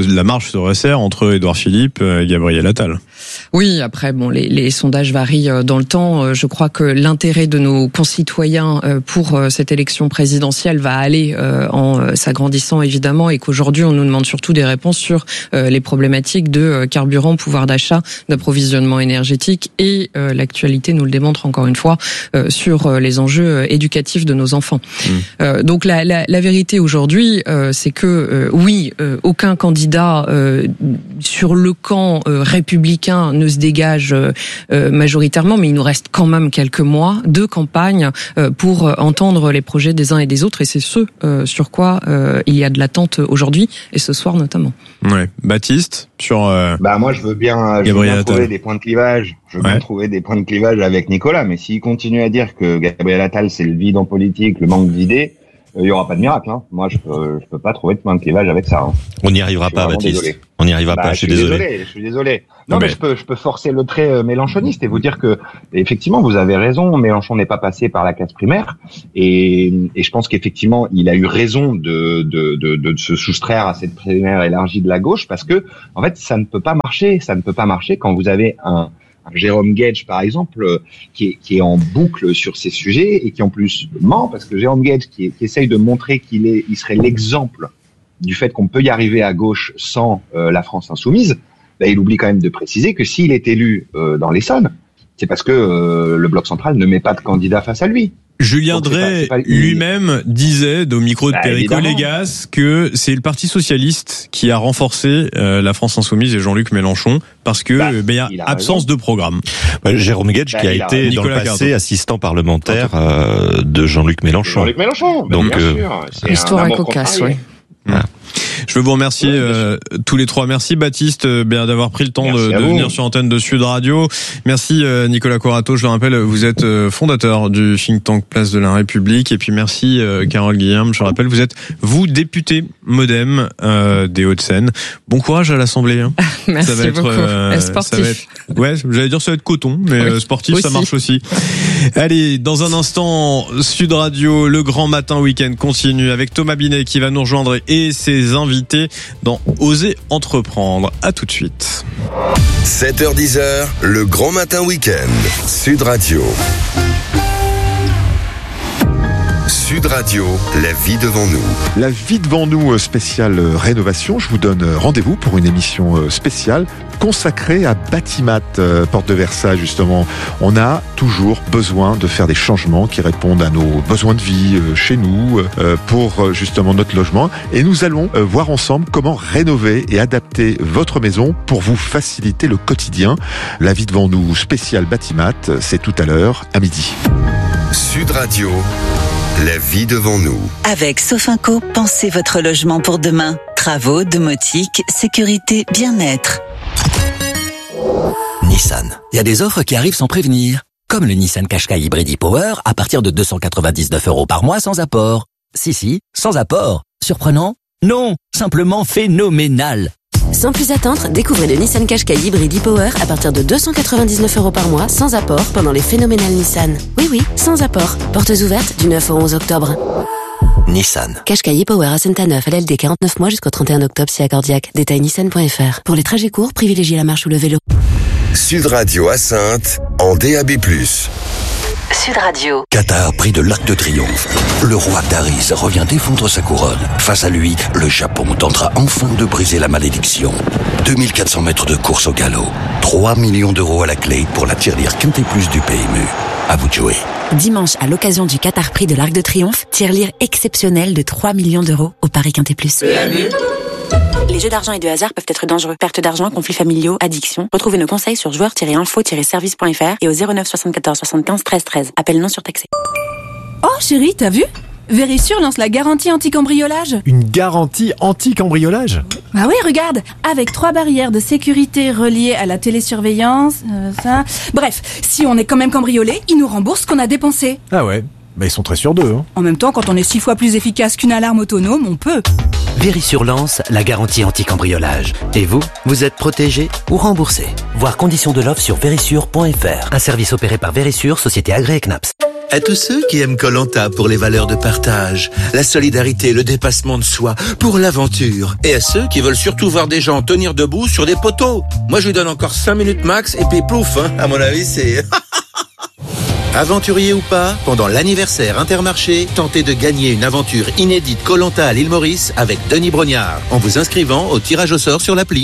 S1: se resserre entre Édouard Philippe et Gabriel Attal.
S20: Oui, après les sondages varient dans le temps. Je crois que l'intérêt de nos concitoyens pour cette élection présidentielle va aller en s'agrandissant évidemment, et qu'aujourd'hui on nous demande surtout des réponses sur les problématiques de carburant, pouvoir d'achat, d'approvisionnement énergétique, et l'actualité nous le démontre encore une fois sur les enjeux éducatifs de nos enfants. Donc la vérité aujourd'hui, c'est que oui, aucun candidat sur le camp républicain ne se dégage majoritairement, mais il nous reste quand même quelques mois de campagne pour entendre les projets des uns et des autres, et c'est ce sur quoi il y a de l'attente aujourd'hui et ce soir notamment.
S1: Ouais, Baptiste sur.
S22: Moi, je veux bien trouver des points de clivage. Je veux bien trouver des points de clivage avec Nicolas, mais s'il continue à dire que Gabriel Attal c'est le vide en politique, le manque d'idées, il y aura pas de miracle. Moi, je peux pas trouver de point de clivage avec ça.
S21: On n'y arrivera pas, Baptiste. Désolé. On n'y arrivera pas. Je suis
S22: désolé. Non, mais je peux forcer le trait mélenchoniste et vous dire que effectivement, vous avez raison. Mélenchon n'est pas passé par la case primaire et je pense qu'effectivement, il a eu raison de se soustraire à cette primaire élargie de la gauche parce que en fait, ça ne peut pas marcher. Ça ne peut pas marcher quand vous avez un Jérôme Gage, par exemple, qui est en boucle sur ces sujets et qui en plus ment parce que Jérôme Gage qui essaye de montrer il serait l'exemple du fait qu'on peut y arriver à gauche sans la France insoumise, il oublie quand même de préciser que s'il est élu dans l'Essonne, c'est parce que le Bloc central ne met pas de candidat face à lui.
S1: Julien Drey lui-même disait au micro de Perico Légas que c'est le Parti socialiste qui a renforcé la France insoumise et Jean-Luc Mélenchon parce que il y a absence de programme.
S21: Jérôme Gage qui a été dans le passé assistant parlementaire de Jean-Luc Mélenchon.
S22: Jean-Luc Mélenchon,
S21: donc
S22: bien sûr.
S20: L'histoire est cocasse, oui.
S1: Voilà. Je veux vous remercier tous les trois. Merci Baptiste d'avoir pris le temps de venir sur l'antenne de Sud Radio. Merci Nicolas Corato, je le rappelle, vous êtes fondateur du think tank Place de la République. Et puis merci Carole Guilherme, je le rappelle, vous êtes député MoDem des Hauts-de-Seine. Bon courage à l'Assemblée. Hein.
S20: Merci ça va être, sportif.
S1: J'allais dire ça va être coton, mais sportif aussi. Ça marche aussi. Allez, dans un instant, Sud Radio, le grand matin week-end continue avec Thomas Binet qui va nous rejoindre et ses invités dans Oser entreprendre. À tout de suite.
S19: 7h-10h, le grand matin week-end. Sud Radio. Sud Radio, la vie devant nous.
S2: La vie devant nous spéciale rénovation. Je vous donne rendez-vous pour une émission spéciale consacrée à Batimat, porte de Versailles justement. On a toujours besoin de faire des changements qui répondent à nos besoins de vie chez nous pour justement notre logement. Et nous allons voir ensemble comment rénover et adapter votre maison pour vous faciliter le quotidien. La vie devant nous spéciale Batimat, c'est tout à l'heure à midi.
S19: Sud Radio. La vie devant nous.
S10: Avec Sofinco, pensez votre logement pour demain. Travaux, domotique, sécurité, bien-être.
S5: Nissan. Il y a des offres qui arrivent sans prévenir. Comme le Nissan Qashqai Hybrid e-Power à partir de 299 € par mois sans apport. Si, sans apport. Surprenant? Non, simplement phénoménal.
S4: Sans plus attendre, découvrez le Nissan Qashqai Hybrid e-Power à partir de 299 € par mois sans apport pendant les phénoménales Nissan. Oui, sans apport. Portes ouvertes du 9 au 11 octobre.
S5: Nissan.
S4: Qashqai e-Power à Saint-Aneuf, LLD 49 mois jusqu'au 31 octobre si accordiaque. Détail nissan.fr. Pour les trajets courts, privilégiez la marche ou le vélo.
S19: Sud Radio à Saintes en DAB+.
S10: Sud Radio.
S5: Qatar, prix de l'Arc de Triomphe. Le roi Taris revient défendre sa couronne. Face à lui, le Japon tentera enfin de briser la malédiction. 2400 mètres de course au galop. 3 millions d'euros à la clé pour la tirelire Quintet Plus du PMU. À vous de jouer.
S4: Dimanche, à l'occasion du Qatar Prix de l'Arc de Triomphe, tirelire exceptionnelle de 3 millions d'euros au Paris Quintet Plus.
S23: PMU. Les jeux d'argent et de hasard peuvent être dangereux. Perte d'argent, conflits familiaux, addiction. Retrouvez nos conseils sur joueurs-info-service.fr et au 09 74 75 13 13. Appel non surtaxé.
S24: Oh chérie, t'as vu ? Vérissure lance la garantie anti-cambriolage.
S25: Une garantie anti-cambriolage ?
S24: Bah oui, regarde, avec 3 barrières de sécurité reliées à la télésurveillance, ça... Bref, si on est quand même cambriolé, ils nous remboursent ce qu'on a dépensé.
S25: Ah ouais, bah ils sont très sûrs d'eux. Hein.
S24: En même temps, quand on est 6 fois plus efficace qu'une alarme autonome, on peut.
S5: Vérissure lance la garantie anti-cambriolage. Et vous êtes protégé ou remboursé. Voir conditions de l'offre sur vérissure.fr. Un service opéré par Vérissure, société agréée CNAPS.
S26: À tous ceux qui aiment Koh-Lanta pour les valeurs de partage, la solidarité, le dépassement de soi, pour l'aventure. Et à ceux qui veulent surtout voir des gens tenir debout sur des poteaux. Moi, je lui donne encore 5 minutes max et puis plouf, hein. À mon avis, c'est... Aventurier ou pas, pendant l'anniversaire Intermarché, tentez de gagner une aventure inédite Koh-Lanta à l'île Maurice avec Denis Brognard, en vous inscrivant au tirage au sort sur l'appli.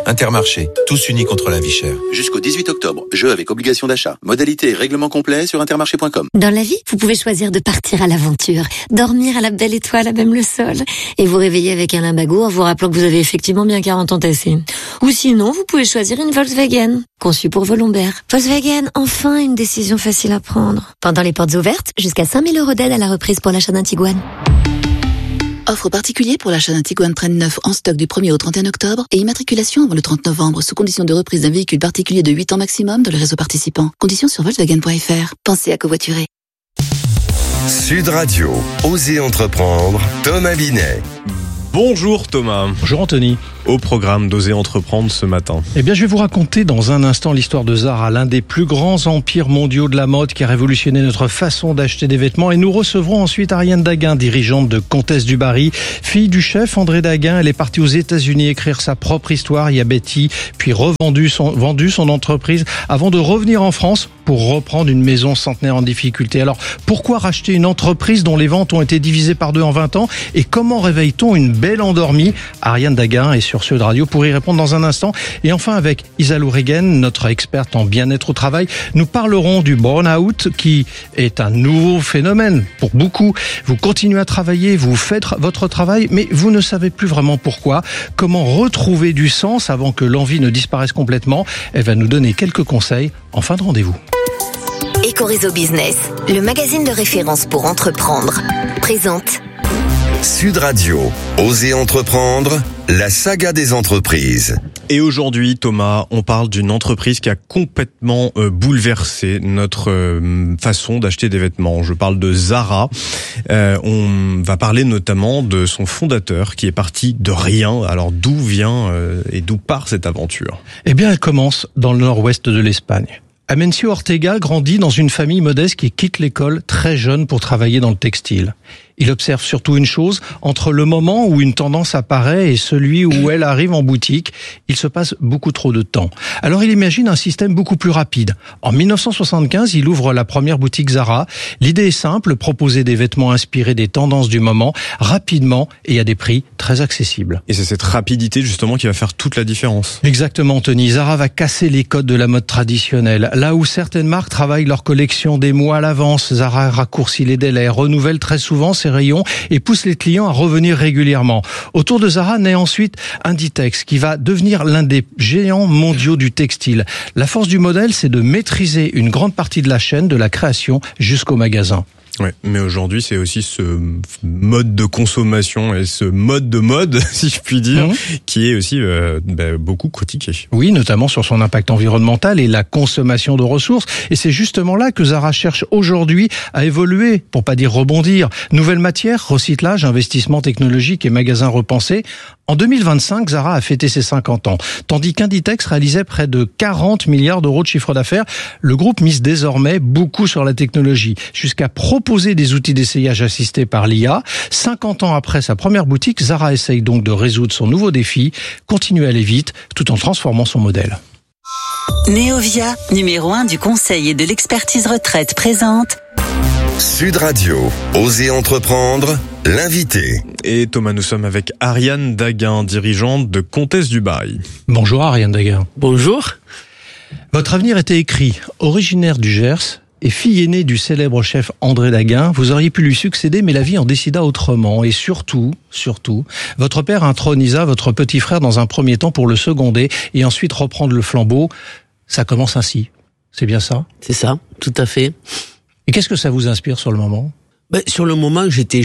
S6: Intermarché, tous unis contre la vie chère. Jusqu'au 18 octobre, jeu avec obligation d'achat. Modalité et règlement complet sur intermarché.com.
S7: Dans la vie, vous pouvez choisir de partir à l'aventure, dormir à la belle étoile à même le sol, et vous réveiller avec un limbago en vous rappelant que vous avez effectivement bien 40 ans tassés. Ou sinon, vous pouvez choisir une Volkswagen, conçue pour vos lombaires. Volkswagen, enfin une décision facile à prendre. Pendant les portes ouvertes, jusqu'à 5 000 € d'aide à la reprise pour l'achat d'un Tiguan.
S9: Offre particulier pour l'achat d'un Tiguan Train 9 en stock du 1er au 31 octobre et immatriculation avant le 30 novembre sous condition de reprise d'un véhicule particulier de 8 ans maximum dans les réseaux participants. Conditions sur Volkswagen.fr. Pensez à covoiturer.
S19: Sud Radio, Osez entreprendre, Thomas Binet.
S1: Bonjour Thomas.
S11: Bonjour Anthony.
S1: Au programme d'Oser entreprendre ce matin.
S11: Eh bien, je vais vous raconter dans un instant l'histoire de Zara, l'un des plus grands empires mondiaux de la mode qui a révolutionné notre façon d'acheter des vêtements. Et nous recevrons ensuite Ariane Daguin, dirigeante de Comtesse du Barry, fille du chef André Daguin. Elle est partie aux États-Unis écrire sa propre histoire, il y a Betty, puis vendu son entreprise avant de revenir en France pour reprendre une maison centenaire en difficulté. Alors, pourquoi racheter une entreprise dont les ventes ont été divisées par 2 en 20 ans et comment réveille-t-on une belle endormie? Ariane Daguin est sur Sud Radio pour y répondre dans un instant. Et enfin, avec Isalou Regen, notre experte en bien-être au travail, nous parlerons du burn-out qui est un nouveau phénomène pour beaucoup. Vous continuez à travailler, vous faites votre travail, mais vous ne savez plus vraiment pourquoi. Comment retrouver du sens avant que l'envie ne disparaisse complètement? Elle va nous donner quelques conseils en fin de rendez-vous.
S7: Ecoréseau Business, le magazine de référence pour entreprendre, présente
S19: Sud Radio, Osez entreprendre, la saga des entreprises.
S1: Et aujourd'hui, Thomas, on parle d'une entreprise qui a complètement bouleversé notre façon d'acheter des vêtements. Je parle de Zara. On va parler notamment de son fondateur qui est parti de rien. Alors d'où vient et d'où part cette aventure?
S11: Eh bien, elle commence dans le nord-ouest de l'Espagne. Amencio Ortega grandit dans une famille modeste qui quitte l'école très jeune pour travailler dans le textile. Il observe surtout une chose, entre le moment où une tendance apparaît et celui où elle arrive en boutique, il se passe beaucoup trop de temps. Alors il imagine un système beaucoup plus rapide. En 1975, il ouvre la première boutique Zara. L'idée est simple, proposer des vêtements inspirés des tendances du moment, rapidement et à des prix très accessibles.
S1: Et c'est cette rapidité justement qui va faire toute la différence.
S11: Exactement, Tony. Zara va casser les codes de la mode traditionnelle. Là où certaines marques travaillent leur collection des mois à l'avance, Zara raccourcit les délais, renouvelle très souvent ses rayons et pousse les clients à revenir régulièrement. Autour de Zara naît ensuite Inditex qui va devenir l'un des géants mondiaux du textile. La force du modèle, c'est de maîtriser une grande partie de la chaîne, de la création jusqu'au magasin.
S1: Ouais, mais aujourd'hui, c'est aussi ce mode de consommation et ce mode de mode, si je puis dire, qui est aussi beaucoup critiqué.
S11: Oui, notamment sur son impact environnemental et la consommation de ressources. Et c'est justement là que Zara cherche aujourd'hui à évoluer, pour pas dire rebondir. Nouvelles matières, recyclage, investissement technologique et magasins repensés. En 2025, Zara a fêté ses 50 ans, tandis qu'Inditex réalisait près de 40 milliards d'euros de chiffre d'affaires. Le groupe mise désormais beaucoup sur la technologie, jusqu'à proposer des outils d'essayage assistés par l'IA. 50 ans après sa première boutique, Zara essaye donc de résoudre son nouveau défi, continuer à aller vite, tout en transformant son modèle.
S10: Neovia, numéro 1 du conseil et de l'expertise retraite, présente
S19: Sud Radio, Osez entreprendre, l'invité.
S1: Et Thomas, nous sommes avec Ariane Daguin, dirigeante de Comtesse du Barry.
S11: Bonjour Ariane Daguin.
S12: Bonjour.
S11: Votre avenir était écrit. Originaire du Gers et fille aînée du célèbre chef André Daguin, vous auriez pu lui succéder, mais la vie en décida autrement. Et surtout, votre père intronisa votre petit frère dans un premier temps pour le seconder et ensuite reprendre le flambeau. Ça commence ainsi. C'est bien ça?
S12: C'est ça, tout à fait.
S11: Et qu'est-ce que ça vous inspire sur le moment?
S12: Sur le moment, j'étais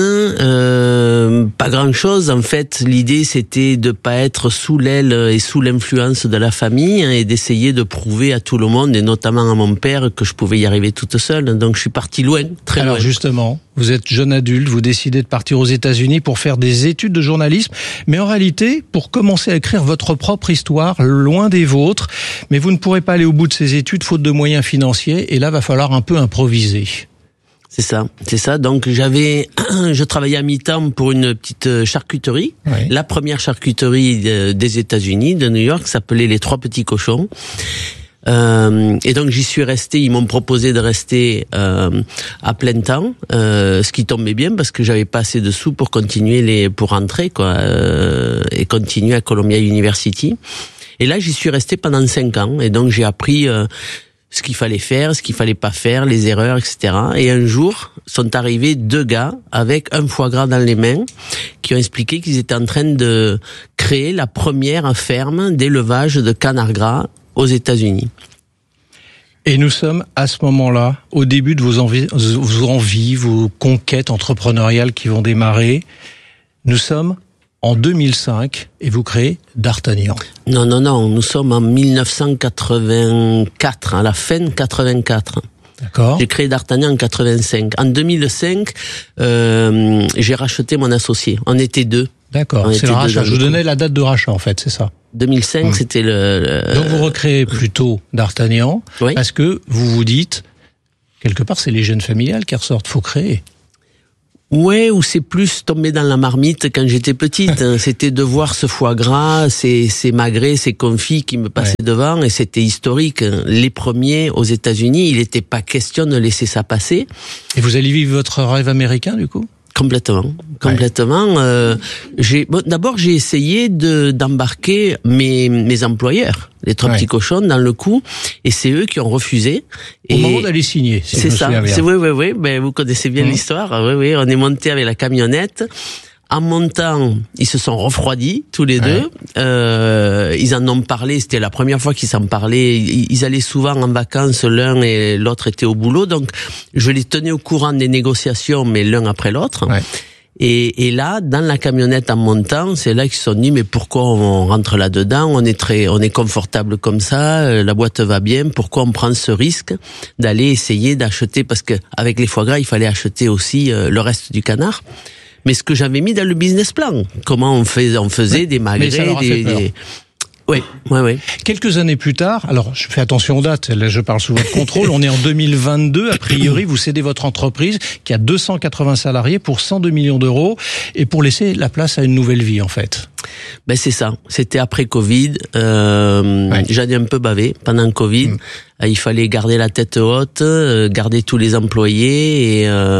S12: jeune, pas grand-chose. En fait, l'idée, c'était de pas être sous l'aile et sous l'influence de la famille et d'essayer de prouver à tout le monde, et notamment à mon père, que je pouvais y arriver toute seule. Donc, je suis parti loin, très loin.
S11: Alors justement, vous êtes jeune adulte, vous décidez de partir aux États-Unis pour faire des études de journalisme, mais en réalité, pour commencer à écrire votre propre histoire, loin des vôtres. Mais vous ne pourrez pas aller au bout de ces études faute de moyens financiers, et là, va falloir un peu improviser.
S12: C'est ça. Donc je travaillais à mi-temps pour une petite charcuterie, la première charcuterie des États-Unis, de New York, s'appelait les Trois Petits Cochons. Et donc j'y suis resté. Ils m'ont proposé de rester à plein temps, ce qui tombait bien parce que j'avais pas assez de sous pour continuer pour rentrer et continuer à Columbia University. Et là, j'y suis resté pendant 5 ans. Et donc, j'ai appris ce qu'il fallait faire, ce qu'il fallait pas faire, les erreurs, etc. Et un jour, sont arrivés 2 gars avec un foie gras dans les mains qui ont expliqué qu'ils étaient en train de créer la première ferme d'élevage de canard gras aux États-Unis.
S11: Et nous sommes à ce moment-là, au début de vos envies, vos conquêtes entrepreneuriales qui vont démarrer. Nous sommes en 2005 et vous créez D'Artagnan.
S12: Non, nous sommes en 1984, à la fin de 84.
S11: D'accord.
S12: J'ai créé D'Artagnan en 85. En 2005, j'ai racheté mon associé. On était 2.
S11: D'accord, c'est le rachat. Je vous donnais la date de rachat en fait, c'est ça.
S12: 2005, c'était
S11: Donc vous recréez plutôt D'Artagnan, parce que vous vous dites, quelque part c'est les gènes familiales qui ressortent, faut créer.
S12: Ouais, ou c'est plus tombé dans la marmite quand j'étais petite. C'était de voir ce foie gras, ces magrets, ces confits qui me passaient devant, et c'était historique. Les premiers aux États-Unis, il n'était pas question de laisser ça passer.
S11: Et vous allez vivre votre rêve américain du coup ?
S12: Complètement. D'abord, j'ai essayé d'embarquer mes employeurs, les 3 petits cochons, dans le coup, et c'est eux qui ont refusé.
S11: Au moment d'aller signer, si
S12: c'est
S11: je me souviens bien.
S12: Oui. Ben, vous connaissez bien l'histoire. Oui. On est monté avec la camionnette. En montant, ils se sont refroidis tous les deux. Ils en ont parlé. C'était la première fois qu'ils s'en parlaient. Ils allaient souvent en vacances, l'un et l'autre était au boulot. Donc, je les tenais au courant des négociations, mais l'un après l'autre. Ouais. Et là, dans la camionnette en montant, c'est là qu'ils se sont dit, mais pourquoi on rentre là-dedans? On est confortable comme ça, la boîte va bien, pourquoi on prend ce risque d'aller essayer d'acheter? Parce que avec les foie gras, il fallait acheter aussi le reste du canard. Mais ce que j'avais mis dans le business plan, comment on faisait des magrets, Oui.
S11: Quelques années plus tard, alors je fais attention aux dates, là je parle sous votre contrôle, on est en 2022, a priori vous cédez votre entreprise qui a 280 salariés pour 102 millions d'euros et pour laisser la place à une nouvelle vie en fait.
S12: Ben c'est ça, c'était après Covid, j'en ai un peu bavé pendant Covid. Il fallait garder la tête haute, garder tous les employés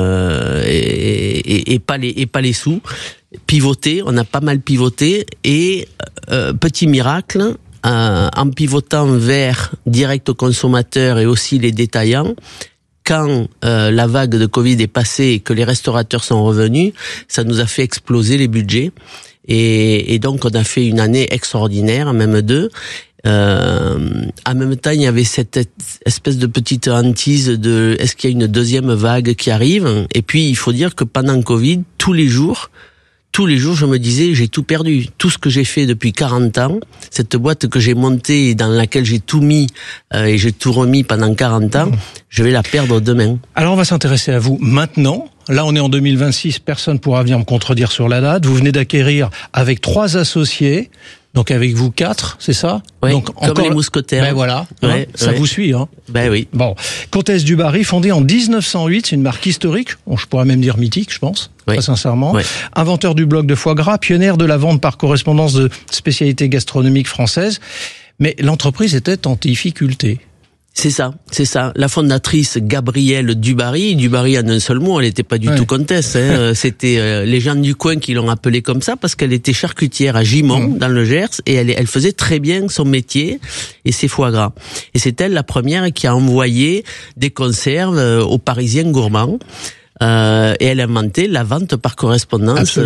S12: et pas les sous. Pivoter, on a pas mal pivoté et petit miracle, en pivotant vers direct aux consommateurs et aussi les détaillants, quand la vague de Covid est passée et que les restaurateurs sont revenus, ça nous a fait exploser les budgets et donc on a fait une année extraordinaire, même 2. En même temps, il y avait cette espèce de petite hantise de est-ce qu'il y a une deuxième vague qui arrive? Et puis, il faut dire que pendant Covid, tous les jours, je me disais, j'ai tout perdu. Tout ce que j'ai fait depuis 40 ans, cette boîte que j'ai montée et dans laquelle j'ai tout mis et j'ai tout remis pendant 40 ans, je vais la perdre demain.
S11: Alors, on va s'intéresser à vous maintenant. Là, on est en 2026, personne pourra venir me contredire sur la date. Vous venez d'acquérir avec 3 associés, donc avec vous 4, c'est ça?
S12: Oui,
S11: donc,
S12: comme
S11: encore...
S12: les mousquetaires.
S11: Ben voilà, ça vous suit. Hein.
S12: Ben oui.
S11: Bon, Comtesse du Barry, fondée en 1908, c'est une marque historique, je pourrais même dire mythique, je pense, très sincèrement. Oui. Inventeur du bloc de foie gras, pionnière de la vente par correspondance de spécialités gastronomiques françaises, mais l'entreprise était en difficulté.
S12: C'est ça. La fondatrice Gabrielle Dubarry en un seul mot, elle n'était pas du tout comtesse. C'était les gens du coin qui l'ont appelée comme ça parce qu'elle était charcutière à Gimont, dans le Gers, et elle faisait très bien son métier et ses foie gras. Et c'est elle la première qui a envoyé des conserves aux Parisiens gourmands. Et elle a inventé la vente par correspondance.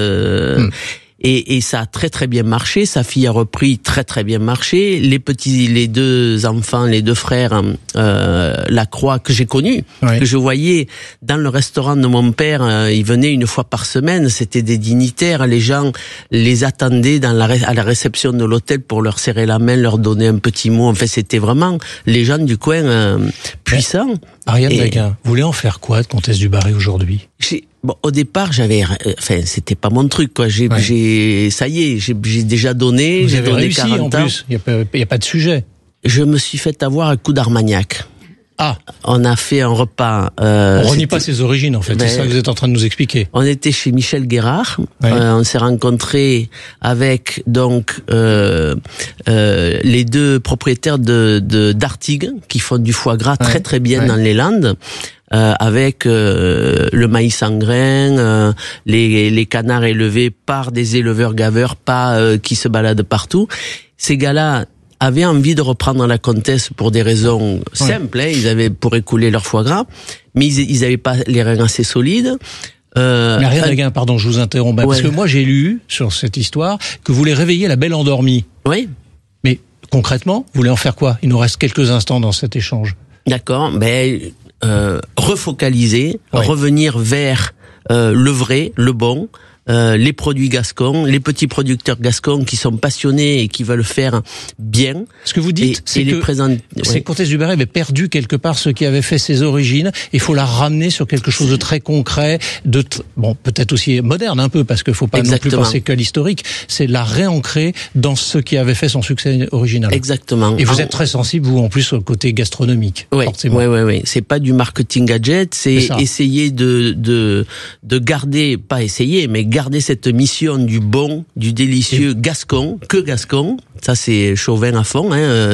S12: Et ça a très très bien marché. Sa fille a repris très très bien marché. Les 2 enfants, les 2 frères, Lacroix que j'ai connu, que je voyais dans le restaurant de mon père, ils venaient une fois par semaine. C'était des dignitaires. Les gens les attendaient à la réception de l'hôtel pour leur serrer la main, leur donner un petit mot. En fait, c'était vraiment les gens du coin puissants.
S11: Ariane Daguin, vous voulez en faire quoi de Comtesse du Barry aujourd'hui?
S12: Au départ, c'était pas mon truc, quoi. Ça y est, j'ai déjà donné, j'ai donné
S11: réussi,
S12: 40 ans.
S11: En plus, il y a pas de sujet.
S12: Je me suis fait avoir un coup d'Armagnac.
S11: Ah.
S12: On a fait un repas.
S11: On renie pas ses origines, en fait. C'est ça que vous êtes en train de nous expliquer.
S12: On était chez Michel Guérard. On s'est rencontrés avec donc les 2 propriétaires d'Artigues qui font du foie gras très très bien dans les Landes. Avec le maïs en grains, les canards élevés par des éleveurs gaveurs, pas qui se baladent partout. ces gars-là avaient envie de reprendre la Comtesse pour des raisons simples, hein, ils avaient pour écouler leur foie gras, mais ils avaient pas les reins assez solides.
S11: Mais rien Daguin, pardon, je vous interromps, parce que moi j'ai lu sur cette histoire que vous les réveillez la belle endormie.
S12: Oui.
S11: Mais concrètement, vous voulez en faire quoi? Il nous reste quelques instants dans cet échange.
S12: D'accord, refocaliser, revenir vers le vrai, le bon, les produits gascons, les petits producteurs gascons qui sont passionnés et qui veulent faire bien.
S11: Ce que vous dites, c'est que Comtesse du Barry avait perdu quelque part ce qui avait fait ses origines. Il faut la ramener sur quelque chose de très concret, peut-être aussi moderne un peu, parce qu'il faut pas non plus penser qu'à l'historique. C'est la réancrer dans ce qui avait fait son succès original.
S12: Exactement.
S11: Et vous êtes très sensible, vous, en plus, au côté gastronomique.
S12: Oui, oui. C'est pas du marketing gadget, c'est essayer de garder, pas essayer, mais garder cette mission du bon, du délicieux gascon, ça c'est Chauvin à fond, hein,